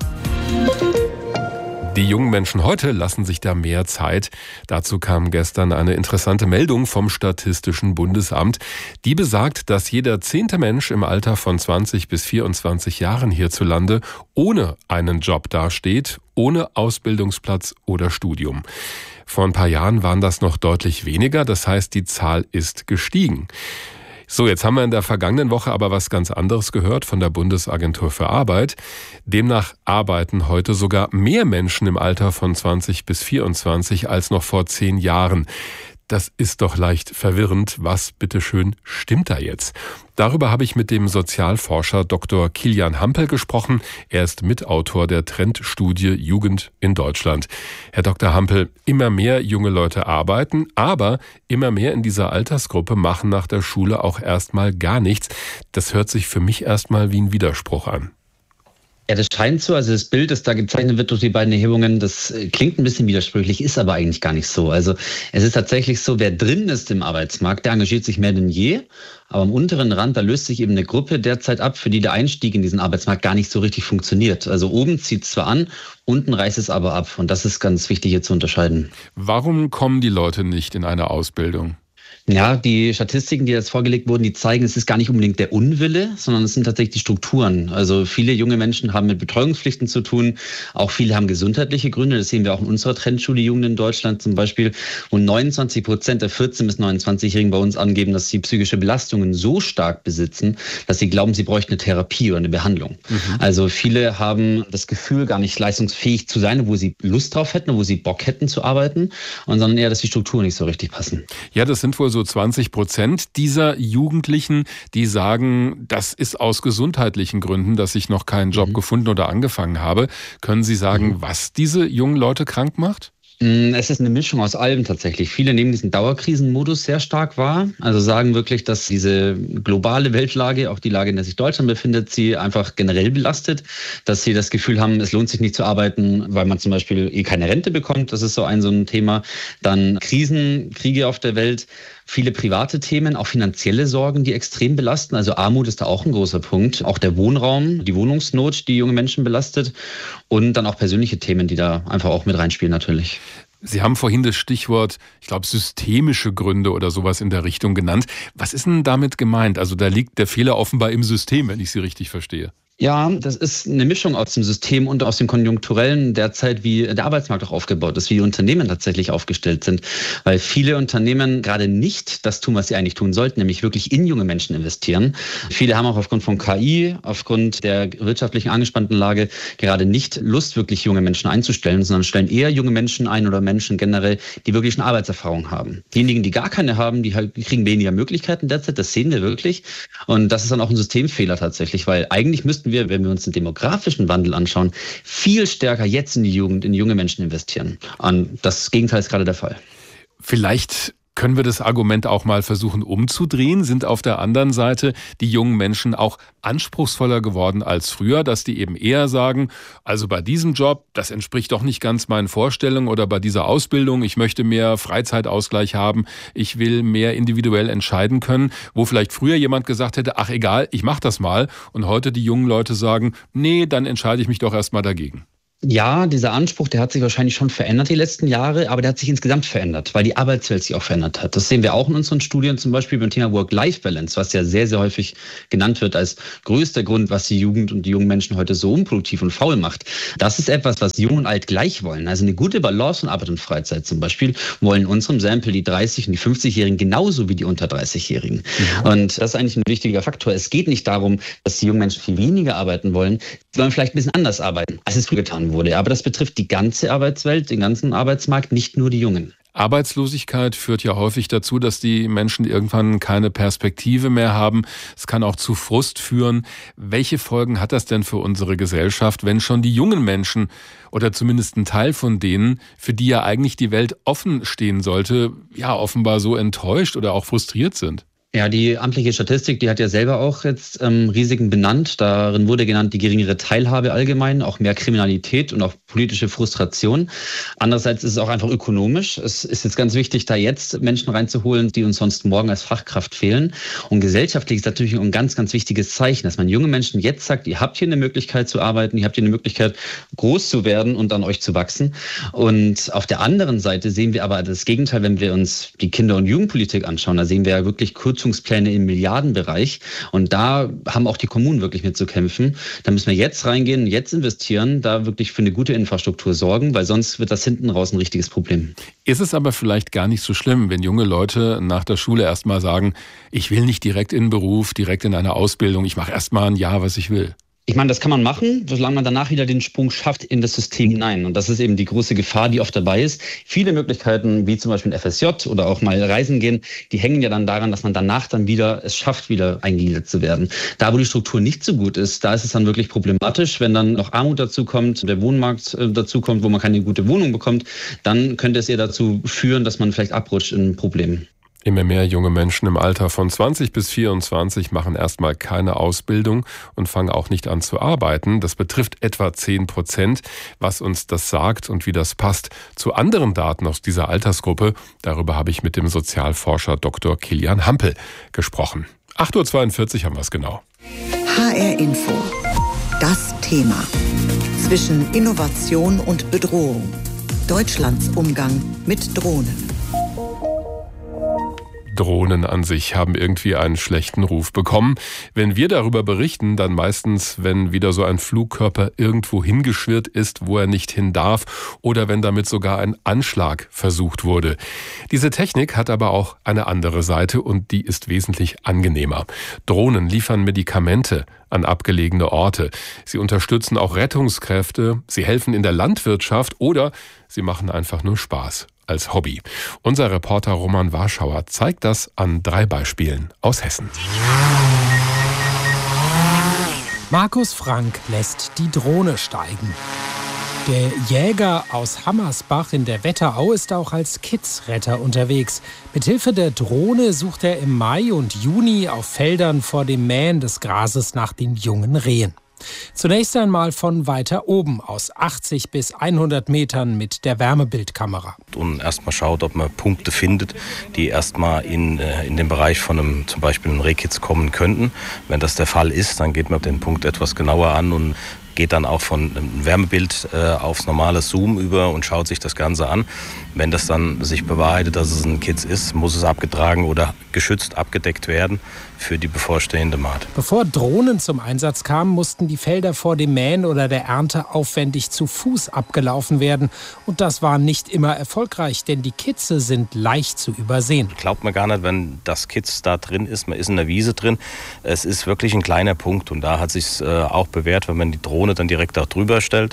Die jungen Menschen heute lassen sich da mehr Zeit. Dazu kam gestern eine interessante Meldung vom Statistischen Bundesamt. Die besagt, dass jeder zehnte Mensch im Alter von zwanzig bis vierundzwanzig Jahren hierzulande ohne einen Job dasteht, ohne Ausbildungsplatz oder Studium. Vor ein paar Jahren waren das noch deutlich weniger, das heißt, die Zahl ist gestiegen. So, jetzt haben wir in der vergangenen Woche aber was ganz anderes gehört von der Bundesagentur für Arbeit. Demnach arbeiten heute sogar mehr Menschen im Alter von zwanzig bis vierundzwanzig als noch vor zehn Jahren. Das ist doch leicht verwirrend. Was, bitteschön, stimmt da jetzt? Darüber habe ich mit dem Sozialforscher Doktor Kilian Hampel gesprochen. Er ist Mitautor der Trendstudie Jugend in Deutschland. Herr Doktor Hampel, immer mehr junge Leute arbeiten, aber immer mehr in dieser Altersgruppe machen nach der Schule auch erstmal gar nichts. Das hört sich für mich erstmal wie ein Widerspruch an. Ja, das scheint so. Also das Bild, das da gezeichnet wird durch die beiden Erhebungen, das klingt ein bisschen widersprüchlich, ist aber eigentlich gar nicht so. Also es ist tatsächlich so, wer drin ist im Arbeitsmarkt, der engagiert sich mehr denn je. Aber am unteren Rand, da löst sich eben eine Gruppe derzeit ab, für die der Einstieg in diesen Arbeitsmarkt gar nicht so richtig funktioniert. Also oben zieht es zwar an, unten reißt es aber ab. Und das ist ganz wichtig hier zu unterscheiden. Warum kommen die Leute nicht in eine Ausbildung? Ja, die Statistiken, die jetzt vorgelegt wurden, die zeigen, es ist gar nicht unbedingt der Unwille, sondern es sind tatsächlich die Strukturen. Also viele junge Menschen haben mit Betreuungspflichten zu tun. Auch viele haben gesundheitliche Gründe. Das sehen wir auch in unserer Trendschule Jugend in Deutschland zum Beispiel. Und neunundzwanzig Prozent der vierzehn- bis neunundzwanzigjährigen bei uns angeben, dass sie psychische Belastungen so stark besitzen, dass sie glauben, sie bräuchten eine Therapie oder eine Behandlung. Mhm. Also viele haben das Gefühl, gar nicht leistungsfähig zu sein, wo sie Lust drauf hätten, wo sie Bock hätten zu arbeiten, und sondern eher, dass die Strukturen nicht so richtig passen. Ja, das sind wohl so zwanzig Prozent dieser Jugendlichen, die sagen, das ist aus gesundheitlichen Gründen, dass ich noch keinen Job mhm. gefunden oder angefangen habe. Können Sie sagen, mhm. was diese jungen Leute krank macht? Es ist eine Mischung aus allem tatsächlich. Viele nehmen diesen Dauerkrisenmodus sehr stark wahr. Also sagen wirklich, dass diese globale Weltlage, auch die Lage, in der sich Deutschland befindet, sie einfach generell belastet. Dass sie das Gefühl haben, es lohnt sich nicht zu arbeiten, weil man zum Beispiel eh keine Rente bekommt. Das ist so ein, so ein Thema. Dann Krisen, Kriege auf der Welt. Viele private Themen, auch finanzielle Sorgen, die extrem belasten. Also Armut ist da auch ein großer Punkt. Auch der Wohnraum, die Wohnungsnot, die junge Menschen belastet. Und dann auch persönliche Themen, die da einfach auch mit reinspielen natürlich. Sie haben vorhin das Stichwort, ich glaube, systemische Gründe oder sowas in der Richtung genannt. Was ist denn damit gemeint? Also da liegt der Fehler offenbar im System, wenn ich Sie richtig verstehe. Ja, das ist eine Mischung aus dem System und aus dem Konjunkturellen derzeit, wie der Arbeitsmarkt auch aufgebaut ist, wie die Unternehmen tatsächlich aufgestellt sind. Weil viele Unternehmen gerade nicht das tun, was sie eigentlich tun sollten, nämlich wirklich in junge Menschen investieren. Viele haben auch aufgrund von K I, aufgrund der wirtschaftlichen angespannten Lage gerade nicht Lust, wirklich junge Menschen einzustellen, sondern stellen eher junge Menschen ein oder Menschen generell, die wirklich eine Arbeitserfahrung haben. Diejenigen, die gar keine haben, die halt kriegen weniger Möglichkeiten derzeit, das sehen wir wirklich. Und das ist dann auch ein Systemfehler tatsächlich, weil eigentlich müssten wir, wenn wir uns den demografischen Wandel anschauen, viel stärker jetzt in die Jugend, in junge Menschen investieren. Und das Gegenteil ist gerade der Fall. Vielleicht Können wir das Argument auch mal versuchen umzudrehen? Sind auf der anderen Seite die jungen Menschen auch anspruchsvoller geworden als früher, dass die eben eher sagen, also bei diesem Job, das entspricht doch nicht ganz meinen Vorstellungen, oder bei dieser Ausbildung, ich möchte mehr Freizeitausgleich haben, ich will mehr individuell entscheiden können, wo vielleicht früher jemand gesagt hätte, ach egal, ich mach das mal, und heute die jungen Leute sagen, nee, dann entscheide ich mich doch erstmal dagegen. Ja, dieser Anspruch, der hat sich wahrscheinlich schon verändert die letzten Jahre, aber der hat sich insgesamt verändert, weil die Arbeitswelt sich auch verändert hat. Das sehen wir auch in unseren Studien, zum Beispiel beim Thema Work-Life-Balance, was ja sehr, sehr häufig genannt wird als größter Grund, was die Jugend und die jungen Menschen heute so unproduktiv und faul macht. Das ist etwas, was Jung und Alt gleich wollen. Also eine gute Balance von Arbeit und Freizeit zum Beispiel wollen in unserem Sample die dreißig- und die fünfzigjährigen genauso wie die unter dreißigjährigen. Ja. Und das ist eigentlich ein wichtiger Faktor. Es geht nicht darum, dass die jungen Menschen viel weniger arbeiten wollen, sie wollen vielleicht ein bisschen anders arbeiten, als es früher getan wurde. Aber das betrifft die ganze Arbeitswelt, den ganzen Arbeitsmarkt, nicht nur die Jungen. Arbeitslosigkeit führt ja häufig dazu, dass die Menschen irgendwann keine Perspektive mehr haben. Es kann auch zu Frust führen. Welche Folgen hat das denn für unsere Gesellschaft, wenn schon die jungen Menschen oder zumindest ein Teil von denen, für die ja eigentlich die Welt offen stehen sollte, ja offenbar so enttäuscht oder auch frustriert sind? Ja, die amtliche Statistik, die hat ja selber auch jetzt ähm, Risiken benannt. Darin wurde genannt die geringere Teilhabe allgemein, auch mehr Kriminalität und auch politische Frustration. Andererseits ist es auch einfach ökonomisch. Es ist jetzt ganz wichtig, da jetzt Menschen reinzuholen, die uns sonst morgen als Fachkraft fehlen. Und gesellschaftlich ist natürlich ein ganz, ganz wichtiges Zeichen, dass man jungen Menschen jetzt sagt, ihr habt hier eine Möglichkeit zu arbeiten, ihr habt hier eine Möglichkeit, groß zu werden und an euch zu wachsen. Und auf der anderen Seite sehen wir aber das Gegenteil, wenn wir uns die Kinder- und Jugendpolitik anschauen. Da sehen wir ja wirklich kurz Kürzungspläne im Milliardenbereich. Und da haben auch die Kommunen wirklich mit zu kämpfen. Da müssen wir jetzt reingehen, jetzt investieren, da wirklich für eine gute Infrastruktur sorgen, weil sonst wird das hinten raus ein richtiges Problem. Ist es aber vielleicht gar nicht so schlimm, wenn junge Leute nach der Schule erstmal sagen, ich will nicht direkt in den Beruf, direkt in eine Ausbildung, ich mache erstmal ein Jahr, was ich will? Ich meine, das kann man machen, solange man danach wieder den Sprung schafft in das System hinein. Und das ist eben die große Gefahr, die oft dabei ist. Viele Möglichkeiten, wie zum Beispiel ein F S J oder auch mal reisen gehen, die hängen ja dann daran, dass man danach dann wieder es schafft, wieder eingegliedert zu werden. Da, wo die Struktur nicht so gut ist, da ist es dann wirklich problematisch. Wenn dann noch Armut dazu kommt, der Wohnmarkt dazu kommt, wo man keine gute Wohnung bekommt, dann könnte es eher dazu führen, dass man vielleicht abrutscht in ein Problem. Immer mehr junge Menschen im Alter von zwanzig bis vierundzwanzig machen erstmal keine Ausbildung und fangen auch nicht an zu arbeiten. Das betrifft etwa zehn Prozent. Was uns das sagt und wie das passt zu anderen Daten aus dieser Altersgruppe, darüber habe ich mit dem Sozialforscher Doktor Kilian Hampel gesprochen. acht Uhr zweiundvierzig haben wir es genau. H R Info. Das Thema. Zwischen Innovation und Bedrohung. Deutschlands Umgang mit Drohnen. Drohnen an sich haben irgendwie einen schlechten Ruf bekommen. Wenn wir darüber berichten, dann meistens, wenn wieder so ein Flugkörper irgendwo hingeschwirrt ist, wo er nicht hin darf, oder wenn damit sogar ein Anschlag versucht wurde. Diese Technik hat aber auch eine andere Seite und die ist wesentlich angenehmer. Drohnen liefern Medikamente an abgelegene Orte. Sie unterstützen auch Rettungskräfte, sie helfen in der Landwirtschaft oder sie machen einfach nur Spaß. Als Hobby. Unser Reporter Roman Warschauer zeigt das an drei Beispielen aus Hessen. Markus Frank lässt die Drohne steigen. Der Jäger aus Hammersbach in der Wetterau ist auch als Kidsretter unterwegs. Mithilfe der Drohne sucht er im Mai und Juni auf Feldern vor dem Mähen des Grases nach den jungen Rehen. Zunächst einmal von weiter oben aus achtzig bis hundert Metern mit der Wärmebildkamera. Und erstmal schaut, ob man Punkte findet, die erstmal in, in den Bereich von einem, zum Beispiel einem Rehkitz kommen könnten. Wenn das der Fall ist, dann geht man den Punkt etwas genauer an und geht dann auch von einem Wärmebild äh, aufs normale Zoom über und schaut sich das Ganze an. Wenn das dann sich bewahrheitet, dass es ein Kitz ist, muss es abgetragen oder geschützt abgedeckt werden für die bevorstehende Mahd. Bevor Drohnen zum Einsatz kamen, mussten die Felder vor dem Mähen oder der Ernte aufwendig zu Fuß abgelaufen werden. Und das war nicht immer erfolgreich, denn die Kitze sind leicht zu übersehen. Glaubt man gar nicht, wenn das Kitz da drin ist, man ist in der Wiese drin. Es ist wirklich ein kleiner Punkt und da hat es sich äh, auch bewährt, wenn man die Drohne dann direkt auch drüber stellt.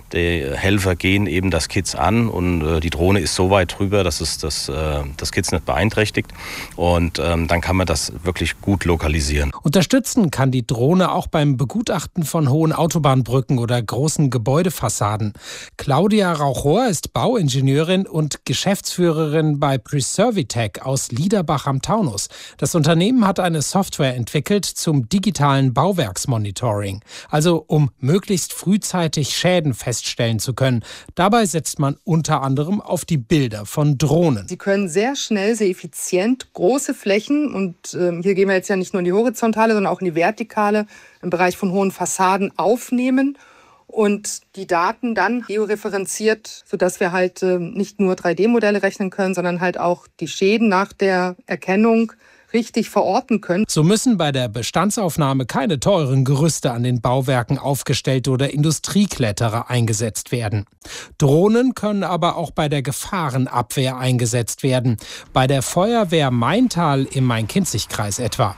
Die Helfer gehen eben das Kitz an und äh, die Drohne ist so weit drüber, dass es das, äh, das Kitz nicht beeinträchtigt. Und ähm, dann kann man das wirklich gut lokalisieren. Unterstützen kann die Drohne auch beim Begutachten von hohen Autobahnbrücken oder großen Gebäudefassaden. Claudia Rauchor ist Bauingenieurin und Geschäftsführerin bei Preservitech aus Liederbach am Taunus. Das Unternehmen hat eine Software entwickelt zum digitalen Bauwerksmonitoring, also um möglichst frühzeitig Schäden feststellen zu können. Dabei setzt man unter anderem auf die Bilder von Drohnen. Sie können sehr schnell, sehr effizient große Flächen, und äh, hier gehen wir jetzt ja nicht nur in die horizontale, sondern auch in die vertikale, im Bereich von hohen Fassaden aufnehmen und die Daten dann georeferenziert, sodass wir halt äh, nicht nur drei D Modelle rechnen können, sondern halt auch die Schäden nach der Erkennung richtig verorten können. So müssen bei der Bestandsaufnahme keine teuren Gerüste an den Bauwerken aufgestellt oder Industriekletterer eingesetzt werden. Drohnen können aber auch bei der Gefahrenabwehr eingesetzt werden. Bei der Feuerwehr Maintal im Main-Kinzig-Kreis etwa.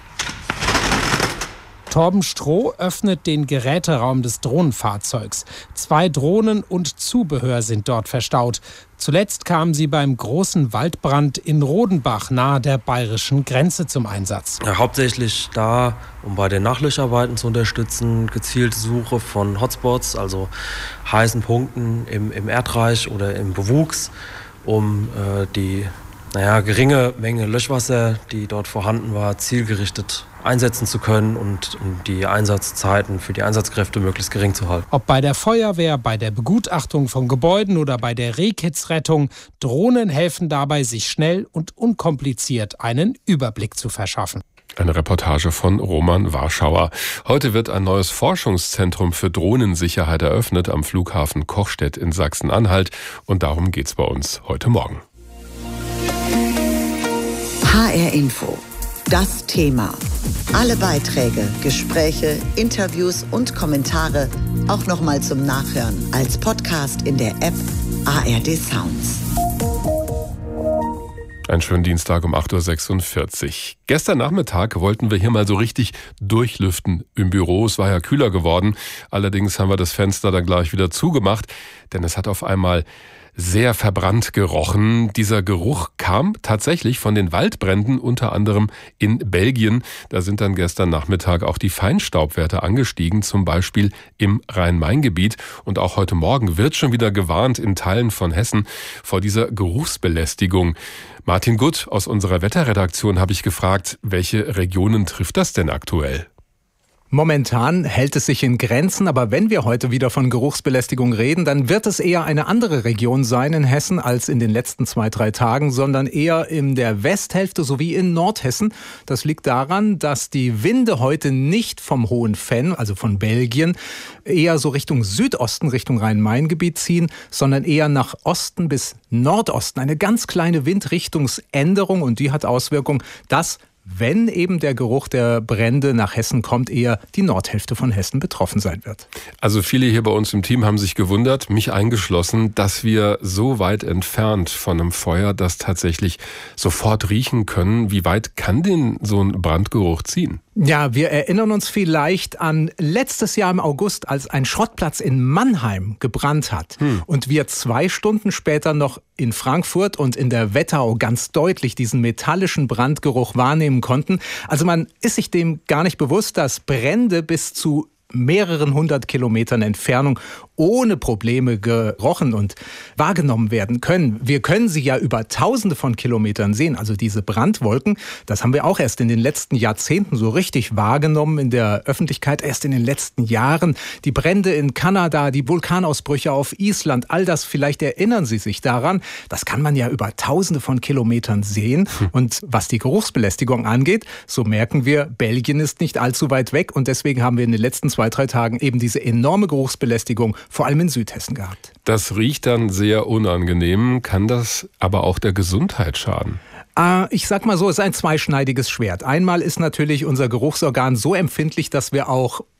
Torben Stroh öffnet den Geräteraum des Drohnenfahrzeugs. Zwei Drohnen und Zubehör sind dort verstaut. Zuletzt kamen sie beim großen Waldbrand in Rodenbach nahe der bayerischen Grenze zum Einsatz. Ja, hauptsächlich da, um bei den Nachlöscharbeiten zu unterstützen, gezielte Suche von Hotspots, also heißen Punkten im, im Erdreich oder im Bewuchs, um äh, die naja, geringe Menge Löschwasser, die dort vorhanden war, zielgerichtet einsetzen zu können und um die Einsatzzeiten für die Einsatzkräfte möglichst gering zu halten. Ob bei der Feuerwehr, bei der Begutachtung von Gebäuden oder bei der Rehkitzrettung, Drohnen helfen dabei, sich schnell und unkompliziert einen Überblick zu verschaffen. Eine Reportage von Roman Warschauer. Heute wird ein neues Forschungszentrum für Drohnensicherheit eröffnet am Flughafen Kochstedt in Sachsen-Anhalt. Und darum geht's bei uns heute Morgen. H R Info. Das Thema. Alle Beiträge, Gespräche, Interviews und Kommentare auch nochmal zum Nachhören als Podcast in der App A R D Sounds. Einen schönen Dienstag um acht Uhr sechsundvierzig. Gestern Nachmittag wollten wir hier mal so richtig durchlüften im Büro. Es war ja kühler geworden. Allerdings haben wir das Fenster dann gleich wieder zugemacht, denn es hat auf einmal sehr verbrannt gerochen. Dieser Geruch kam tatsächlich von den Waldbränden, unter anderem in Belgien. Da sind dann gestern Nachmittag auch die Feinstaubwerte angestiegen, zum Beispiel im Rhein-Main-Gebiet. Und auch heute Morgen wird schon wieder gewarnt in Teilen von Hessen vor dieser Geruchsbelästigung. Martin Gutt aus unserer Wetterredaktion habe ich gefragt, welche Regionen trifft das denn aktuell? Momentan hält es sich in Grenzen, aber wenn wir heute wieder von Geruchsbelästigung reden, dann wird es eher eine andere Region sein in Hessen als in den letzten zwei, drei Tagen, sondern eher in der Westhälfte sowie in Nordhessen. Das liegt daran, dass die Winde heute nicht vom Hohen Venn, also von Belgien, eher so Richtung Südosten, Richtung Rhein-Main-Gebiet ziehen, sondern eher nach Osten bis Nordosten. Eine ganz kleine Windrichtungsänderung, und die hat Auswirkungen, dass wenn eben der Geruch der Brände nach Hessen kommt, eher die Nordhälfte von Hessen betroffen sein wird. Also viele hier bei uns im Team haben sich gewundert, mich eingeschlossen, dass wir so weit entfernt von einem Feuer das tatsächlich sofort riechen können. Wie weit kann denn so ein Brandgeruch ziehen? Ja, wir erinnern uns vielleicht an letztes Jahr im August, als ein Schrottplatz in Mannheim gebrannt hat. Hm. Und wir zwei Stunden später noch in Frankfurt und in der Wetterau ganz deutlich diesen metallischen Brandgeruch wahrnehmen konnten. Also man ist sich dem gar nicht bewusst, dass Brände bis zu mehreren hundert Kilometern Entfernung ohne Probleme gerochen und wahrgenommen werden können. Wir können sie ja über tausende von Kilometern sehen. Also diese Brandwolken, das haben wir auch erst in den letzten Jahrzehnten so richtig wahrgenommen in der Öffentlichkeit, erst in den letzten Jahren. Die Brände in Kanada, die Vulkanausbrüche auf Island, all das, vielleicht erinnern Sie sich daran, das kann man ja über tausende von Kilometern sehen. Und was die Geruchsbelästigung angeht, so merken wir, Belgien ist nicht allzu weit weg, und deswegen haben wir in den letzten zwei, drei Tagen eben diese enorme Geruchsbelästigung vor allem in Südhessen gehabt. Das riecht dann sehr unangenehm. Kann das aber auch der Gesundheit schaden? Ich sag mal so, es ist ein zweischneidiges Schwert. Einmal ist natürlich unser Geruchsorgan so empfindlich, dass wir auch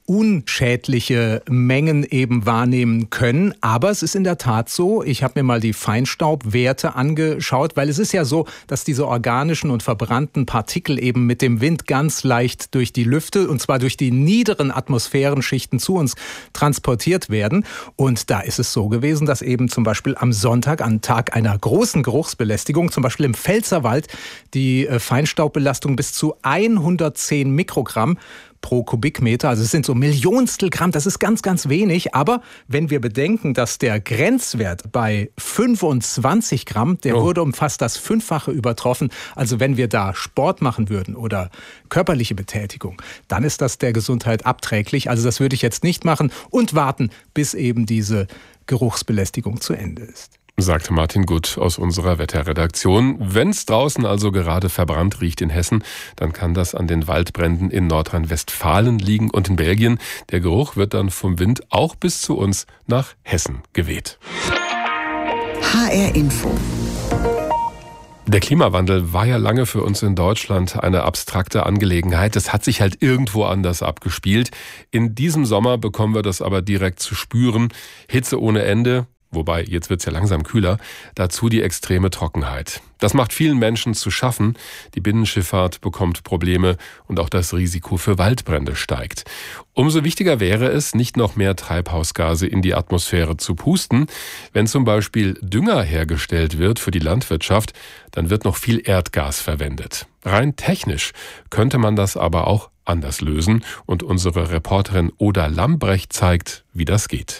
unschädliche Mengen eben wahrnehmen können. Aber es ist in der Tat so, ich habe mir mal die Feinstaubwerte angeschaut, weil es ist ja so, dass diese organischen und verbrannten Partikel eben mit dem Wind ganz leicht durch die Lüfte, und zwar durch die niederen Atmosphärenschichten zu uns transportiert werden. Und da ist es so gewesen, dass eben zum Beispiel am Sonntag, am Tag einer großen Geruchsbelästigung, zum Beispiel im Pfälzerwald, die Feinstaubbelastung bis zu hundertzehn Mikrogramm pro Kubikmeter, also es sind so Millionstel Gramm, das ist ganz, ganz wenig. Aber wenn wir bedenken, dass der Grenzwert bei fünfundzwanzig Gramm, der oh. wurde um fast das Fünffache übertroffen. Also wenn wir da Sport machen würden oder körperliche Betätigung, dann ist das der Gesundheit abträglich. Also das würde ich jetzt nicht machen und warten, bis eben diese Geruchsbelästigung zu Ende ist. Sagte Martin Gutt aus unserer Wetterredaktion. Wenn es draußen also gerade verbrannt riecht in Hessen, dann kann das an den Waldbränden in Nordrhein-Westfalen liegen und in Belgien. Der Geruch wird dann vom Wind auch bis zu uns nach Hessen geweht. H R Info. Der Klimawandel war ja lange für uns in Deutschland eine abstrakte Angelegenheit. Das hat sich halt irgendwo anders abgespielt. In diesem Sommer bekommen wir das aber direkt zu spüren. Hitze ohne Ende. Wobei, jetzt wird's ja langsam kühler. Dazu die extreme Trockenheit. Das macht vielen Menschen zu schaffen. Die Binnenschifffahrt bekommt Probleme und auch das Risiko für Waldbrände steigt. Umso wichtiger wäre es, nicht noch mehr Treibhausgase in die Atmosphäre zu pusten. Wenn zum Beispiel Dünger hergestellt wird für die Landwirtschaft, dann wird noch viel Erdgas verwendet. Rein technisch könnte man das aber auch anders lösen. Und unsere Reporterin Oda Lambrecht zeigt, wie das geht.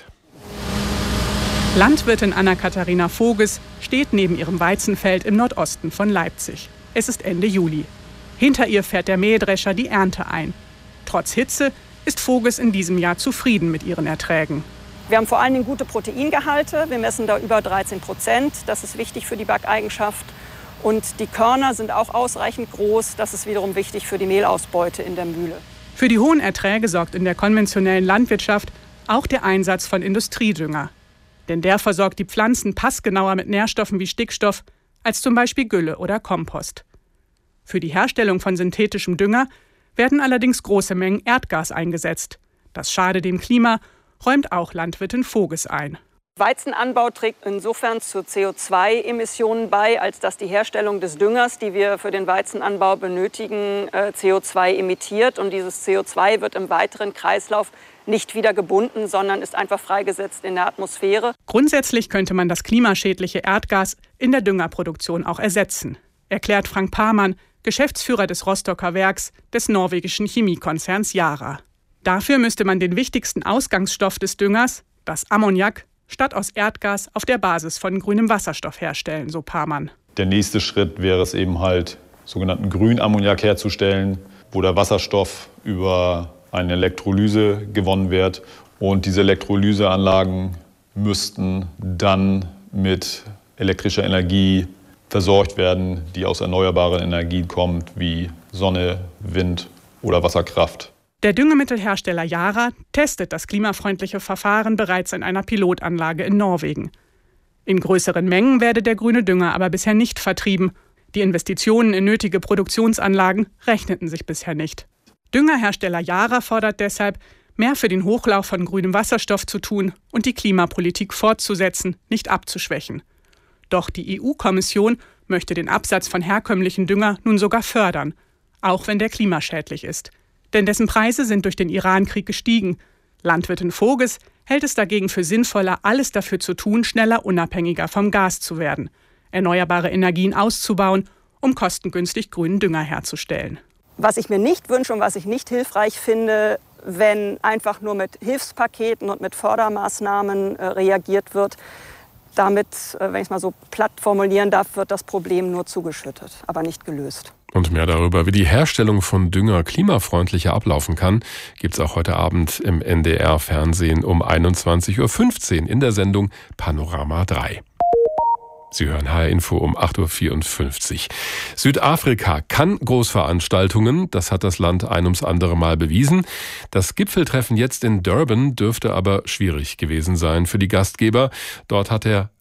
Landwirtin Anna-Katharina Voges steht neben ihrem Weizenfeld im Nordosten von Leipzig. Es ist Ende Juli. Hinter ihr fährt der Mähdrescher die Ernte ein. Trotz Hitze ist Voges in diesem Jahr zufrieden mit ihren Erträgen. Wir haben vor allen Dingen gute Proteingehalte. Wir messen da über dreizehn Prozent. Das ist wichtig für die Backeigenschaft. Und die Körner sind auch ausreichend groß. Das ist wiederum wichtig für die Mehlausbeute in der Mühle. Für die hohen Erträge sorgt in der konventionellen Landwirtschaft auch der Einsatz von Industriedünger. Denn der versorgt die Pflanzen passgenauer mit Nährstoffen wie Stickstoff als zum Beispiel Gülle oder Kompost. Für die Herstellung von synthetischem Dünger werden allerdings große Mengen Erdgas eingesetzt. Das schade dem Klima, räumt auch Landwirtin Voges ein. Weizenanbau trägt insofern zu C O zwei Emissionen bei, als dass die Herstellung des Düngers, die wir für den Weizenanbau benötigen, C O zwei emittiert. Und dieses C O zwei wird im weiteren Kreislauf nicht wieder gebunden, sondern ist einfach freigesetzt in der Atmosphäre. Grundsätzlich könnte man das klimaschädliche Erdgas in der Düngerproduktion auch ersetzen, erklärt Frank Parmann, Geschäftsführer des Rostocker Werks des norwegischen Chemiekonzerns Yara. Dafür müsste man den wichtigsten Ausgangsstoff des Düngers, das Ammoniak, statt aus Erdgas auf der Basis von grünem Wasserstoff herstellen, so Parmann. Der nächste Schritt wäre es eben halt, sogenannten Grünammoniak herzustellen, wo der Wasserstoff über eine Elektrolyse gewonnen wird. Und diese Elektrolyseanlagen müssten dann mit elektrischer Energie versorgt werden, die aus erneuerbaren Energien kommt, wie Sonne, Wind oder Wasserkraft. Der Düngemittelhersteller Yara testet das klimafreundliche Verfahren bereits in einer Pilotanlage in Norwegen. In größeren Mengen werde der grüne Dünger aber bisher nicht vertrieben. Die Investitionen in nötige Produktionsanlagen rechneten sich bisher nicht. Düngerhersteller Yara fordert deshalb, mehr für den Hochlauf von grünem Wasserstoff zu tun und die Klimapolitik fortzusetzen, nicht abzuschwächen. Doch die E U-Kommission möchte den Absatz von herkömmlichen Dünger nun sogar fördern, auch wenn der klimaschädlich ist. Denn dessen Preise sind durch den Iran-Krieg gestiegen. Landwirtin Voges hält es dagegen für sinnvoller, alles dafür zu tun, schneller unabhängiger vom Gas zu werden, erneuerbare Energien auszubauen, um kostengünstig grünen Dünger herzustellen. Was ich mir nicht wünsche und was ich nicht hilfreich finde, wenn einfach nur mit Hilfspaketen und mit Fördermaßnahmen äh, reagiert wird. Damit, äh, wenn ich es mal so platt formulieren darf, wird das Problem nur zugeschüttet, aber nicht gelöst. Und mehr darüber, wie die Herstellung von Dünger klimafreundlicher ablaufen kann, gibt's auch heute Abend im N D R-Fernsehen um einundzwanzig Uhr fünfzehn in der Sendung Panorama drei. Sie hören H R Info um acht Uhr vierundfünfzig. Südafrika kann Großveranstaltungen, das hat das Land ein ums andere Mal bewiesen. Das Gipfeltreffen jetzt in Durban dürfte aber schwierig gewesen sein für die Gastgeber. Dort hat der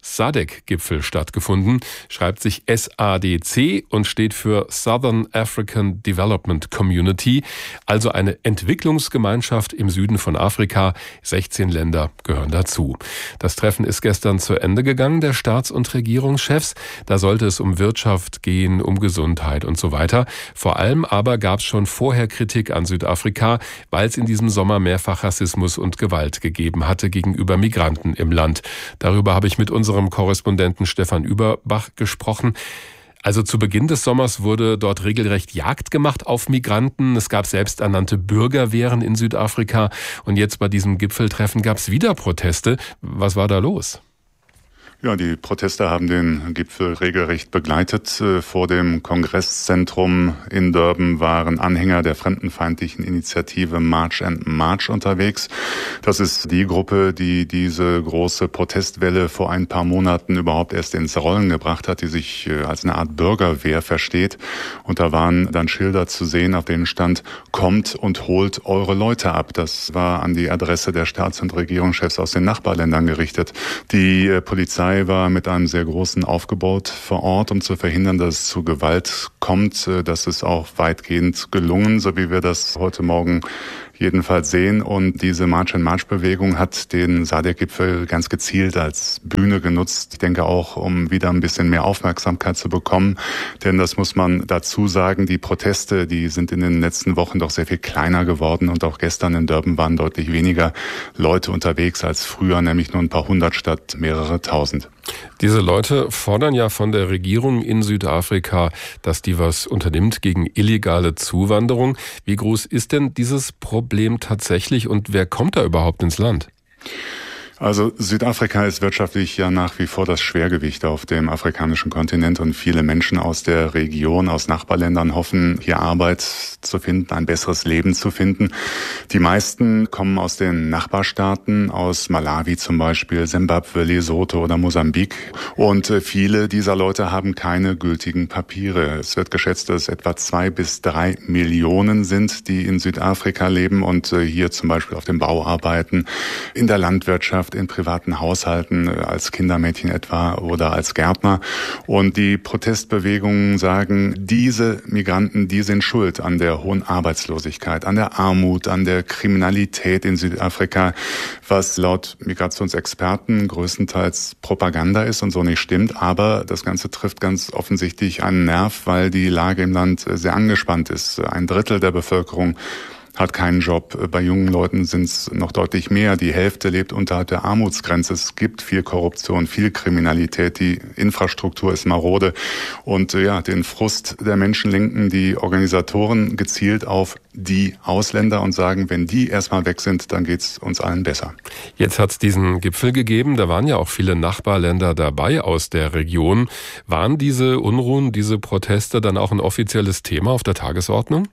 S A D C-Gipfel stattgefunden, schreibt sich S A D C und steht für Southern African Development Community, also eine Entwicklungsgemeinschaft im Süden von Afrika. sechzehn Länder gehören dazu. Das Treffen ist gestern zu Ende gegangen, der Staats- und Regierungschefs. Da sollte es um Wirtschaft gehen, um Gesundheit und so weiter. Vor allem aber gab es schon vorher Kritik an Südafrika, weil es in diesem Sommer mehrfach Rassismus und Gewalt gegeben hatte gegenüber Migranten im Land. Darüber habe ich mit unserem Korrespondenten Stefan Überbach gesprochen. Also zu Beginn des Sommers wurde dort regelrecht Jagd gemacht auf Migranten. Es gab selbsternannte Bürgerwehren in Südafrika. Und jetzt bei diesem Gipfeltreffen gab es wieder Proteste. Was war da los? Ja, die Proteste haben den Gipfel regelrecht begleitet. Vor dem Kongresszentrum in Durban waren Anhänger der fremdenfeindlichen Initiative March and March unterwegs. Das ist die Gruppe, die diese große Protestwelle vor ein paar Monaten überhaupt erst ins Rollen gebracht hat, die sich als eine Art Bürgerwehr versteht. Und da waren dann Schilder zu sehen, auf denen stand: Kommt und holt eure Leute ab. Das war an die Adresse der Staats- und Regierungschefs aus den Nachbarländern gerichtet. Die Polizei war mit einem sehr großen Aufgebot vor Ort, um zu verhindern, dass es zu Gewalt kommt. Das ist auch weitgehend gelungen, so wie wir das heute Morgen jedenfalls sehen. Und diese March-and-March-Bewegung hat den S A D C-Gipfel ganz gezielt als Bühne genutzt. Ich denke auch, um wieder ein bisschen mehr Aufmerksamkeit zu bekommen. Denn das muss man dazu sagen, die Proteste, die sind in den letzten Wochen doch sehr viel kleiner geworden. Und auch gestern in Durban waren deutlich weniger Leute unterwegs als früher, nämlich nur ein paar hundert statt mehrere tausend. Diese Leute fordern ja von der Regierung in Südafrika, dass die was unternimmt gegen illegale Zuwanderung. Wie groß ist denn dieses Problem tatsächlich und wer kommt da überhaupt ins Land? Also Südafrika ist wirtschaftlich ja nach wie vor das Schwergewicht auf dem afrikanischen Kontinent und viele Menschen aus der Region, aus Nachbarländern hoffen, hier Arbeit zu finden, ein besseres Leben zu finden. Die meisten kommen aus den Nachbarstaaten, aus Malawi zum Beispiel, Simbabwe, Lesotho oder Mosambik. Und viele dieser Leute haben keine gültigen Papiere. Es wird geschätzt, dass es etwa zwei bis drei Millionen sind, die in Südafrika leben und hier zum Beispiel auf dem Bau arbeiten, in der Landwirtschaft, in privaten Haushalten, als Kindermädchen etwa oder als Gärtner. Und die Protestbewegungen sagen, diese Migranten, die sind schuld an der hohen Arbeitslosigkeit, an der Armut, an der Kriminalität in Südafrika, was laut Migrationsexperten größtenteils Propaganda ist und so nicht stimmt. Aber das Ganze trifft ganz offensichtlich einen Nerv, weil die Lage im Land sehr angespannt ist. Ein Drittel der Bevölkerung hat keinen Job. Bei jungen Leuten sind es noch deutlich mehr. Die Hälfte lebt unterhalb der Armutsgrenze. Es gibt viel Korruption, viel Kriminalität. Die Infrastruktur ist marode. Und ja, den Frust der Menschen lenken die Organisatoren gezielt auf die Ausländer und sagen, wenn die erstmal weg sind, dann geht's uns allen besser. Jetzt hat es diesen Gipfel gegeben. Da waren ja auch viele Nachbarländer dabei aus der Region. Waren diese Unruhen, diese Proteste dann auch ein offizielles Thema auf der Tagesordnung?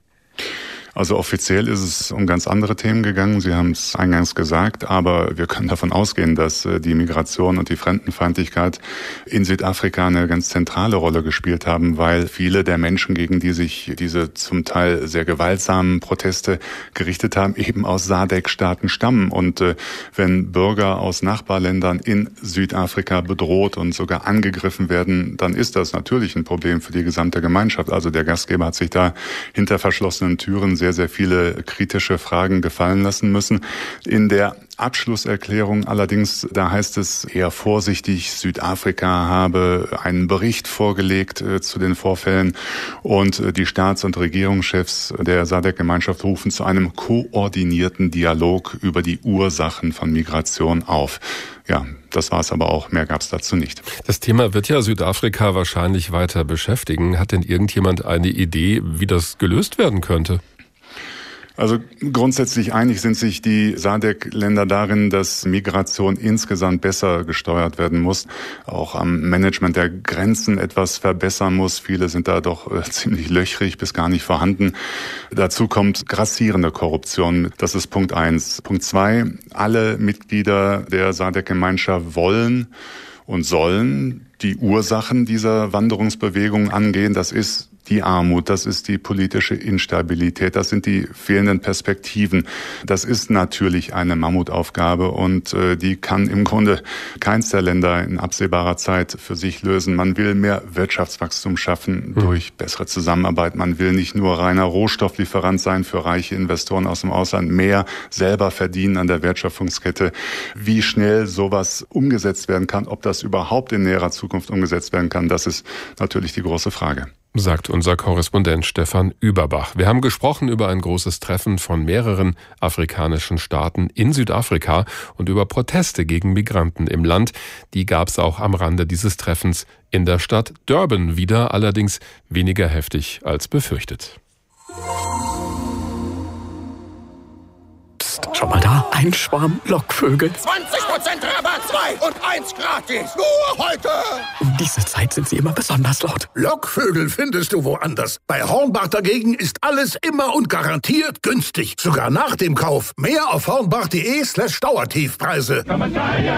Also offiziell ist es um ganz andere Themen gegangen. Sie haben es eingangs gesagt, aber wir können davon ausgehen, dass die Migration und die Fremdenfeindlichkeit in Südafrika eine ganz zentrale Rolle gespielt haben, weil viele der Menschen, gegen die sich diese zum Teil sehr gewaltsamen Proteste gerichtet haben, eben aus S A D C-Staaten stammen. Und äh, wenn Bürger aus Nachbarländern in Südafrika bedroht und sogar angegriffen werden, dann ist das natürlich ein Problem für die gesamte Gemeinschaft. Also der Gastgeber hat sich da hinter verschlossenen Türen sehr, sehr viele kritische Fragen gefallen lassen müssen. In der Abschlusserklärung allerdings, da heißt es eher vorsichtig, Südafrika habe einen Bericht vorgelegt äh, zu den Vorfällen und äh, die Staats- und Regierungschefs der S A D C-Gemeinschaft rufen zu einem koordinierten Dialog über die Ursachen von Migration auf. Ja, das war es aber auch, mehr gab es dazu nicht. Das Thema wird ja Südafrika wahrscheinlich weiter beschäftigen. Hat denn irgendjemand eine Idee, wie das gelöst werden könnte? Also grundsätzlich einig sind sich die S A D C-Länder darin, dass Migration insgesamt besser gesteuert werden muss, auch am Management der Grenzen etwas verbessern muss. Viele sind da doch äh, ziemlich löchrig bis gar nicht vorhanden. Dazu kommt grassierende Korruption. Das ist Punkt eins. Punkt zwei, alle Mitglieder der S A D C-Gemeinschaft wollen und sollen die Ursachen dieser Wanderungsbewegung angehen. Das ist die Armut, das ist die politische Instabilität, das sind die fehlenden Perspektiven. Das ist natürlich eine Mammutaufgabe und äh, die kann im Grunde keins der Länder in absehbarer Zeit für sich lösen. Man will mehr Wirtschaftswachstum schaffen durch bessere Zusammenarbeit. Man will nicht nur reiner Rohstofflieferant sein für reiche Investoren aus dem Ausland, mehr selber verdienen an der Wertschöpfungskette. Wie schnell sowas umgesetzt werden kann, ob das überhaupt in näherer Zukunft umgesetzt werden kann, das ist natürlich die große Frage. Sagt unser Korrespondent Stefan Überbach. Wir haben gesprochen über ein großes Treffen von mehreren afrikanischen Staaten in Südafrika und über Proteste gegen Migranten im Land. Die gab es auch am Rande dieses Treffens in der Stadt Durban wieder, allerdings weniger heftig als befürchtet. Psst, schau mal da, ein Schwarm Lockvögel. zwanzig Prozent Rabatt, zwei und eins gratis. Nur heute. Um diese Zeit sind sie immer besonders laut. Lockvögel findest du woanders. Bei Hornbach dagegen ist alles immer und garantiert günstig. Sogar nach dem Kauf. Mehr auf hornbach.de slash Dauertiefpreise.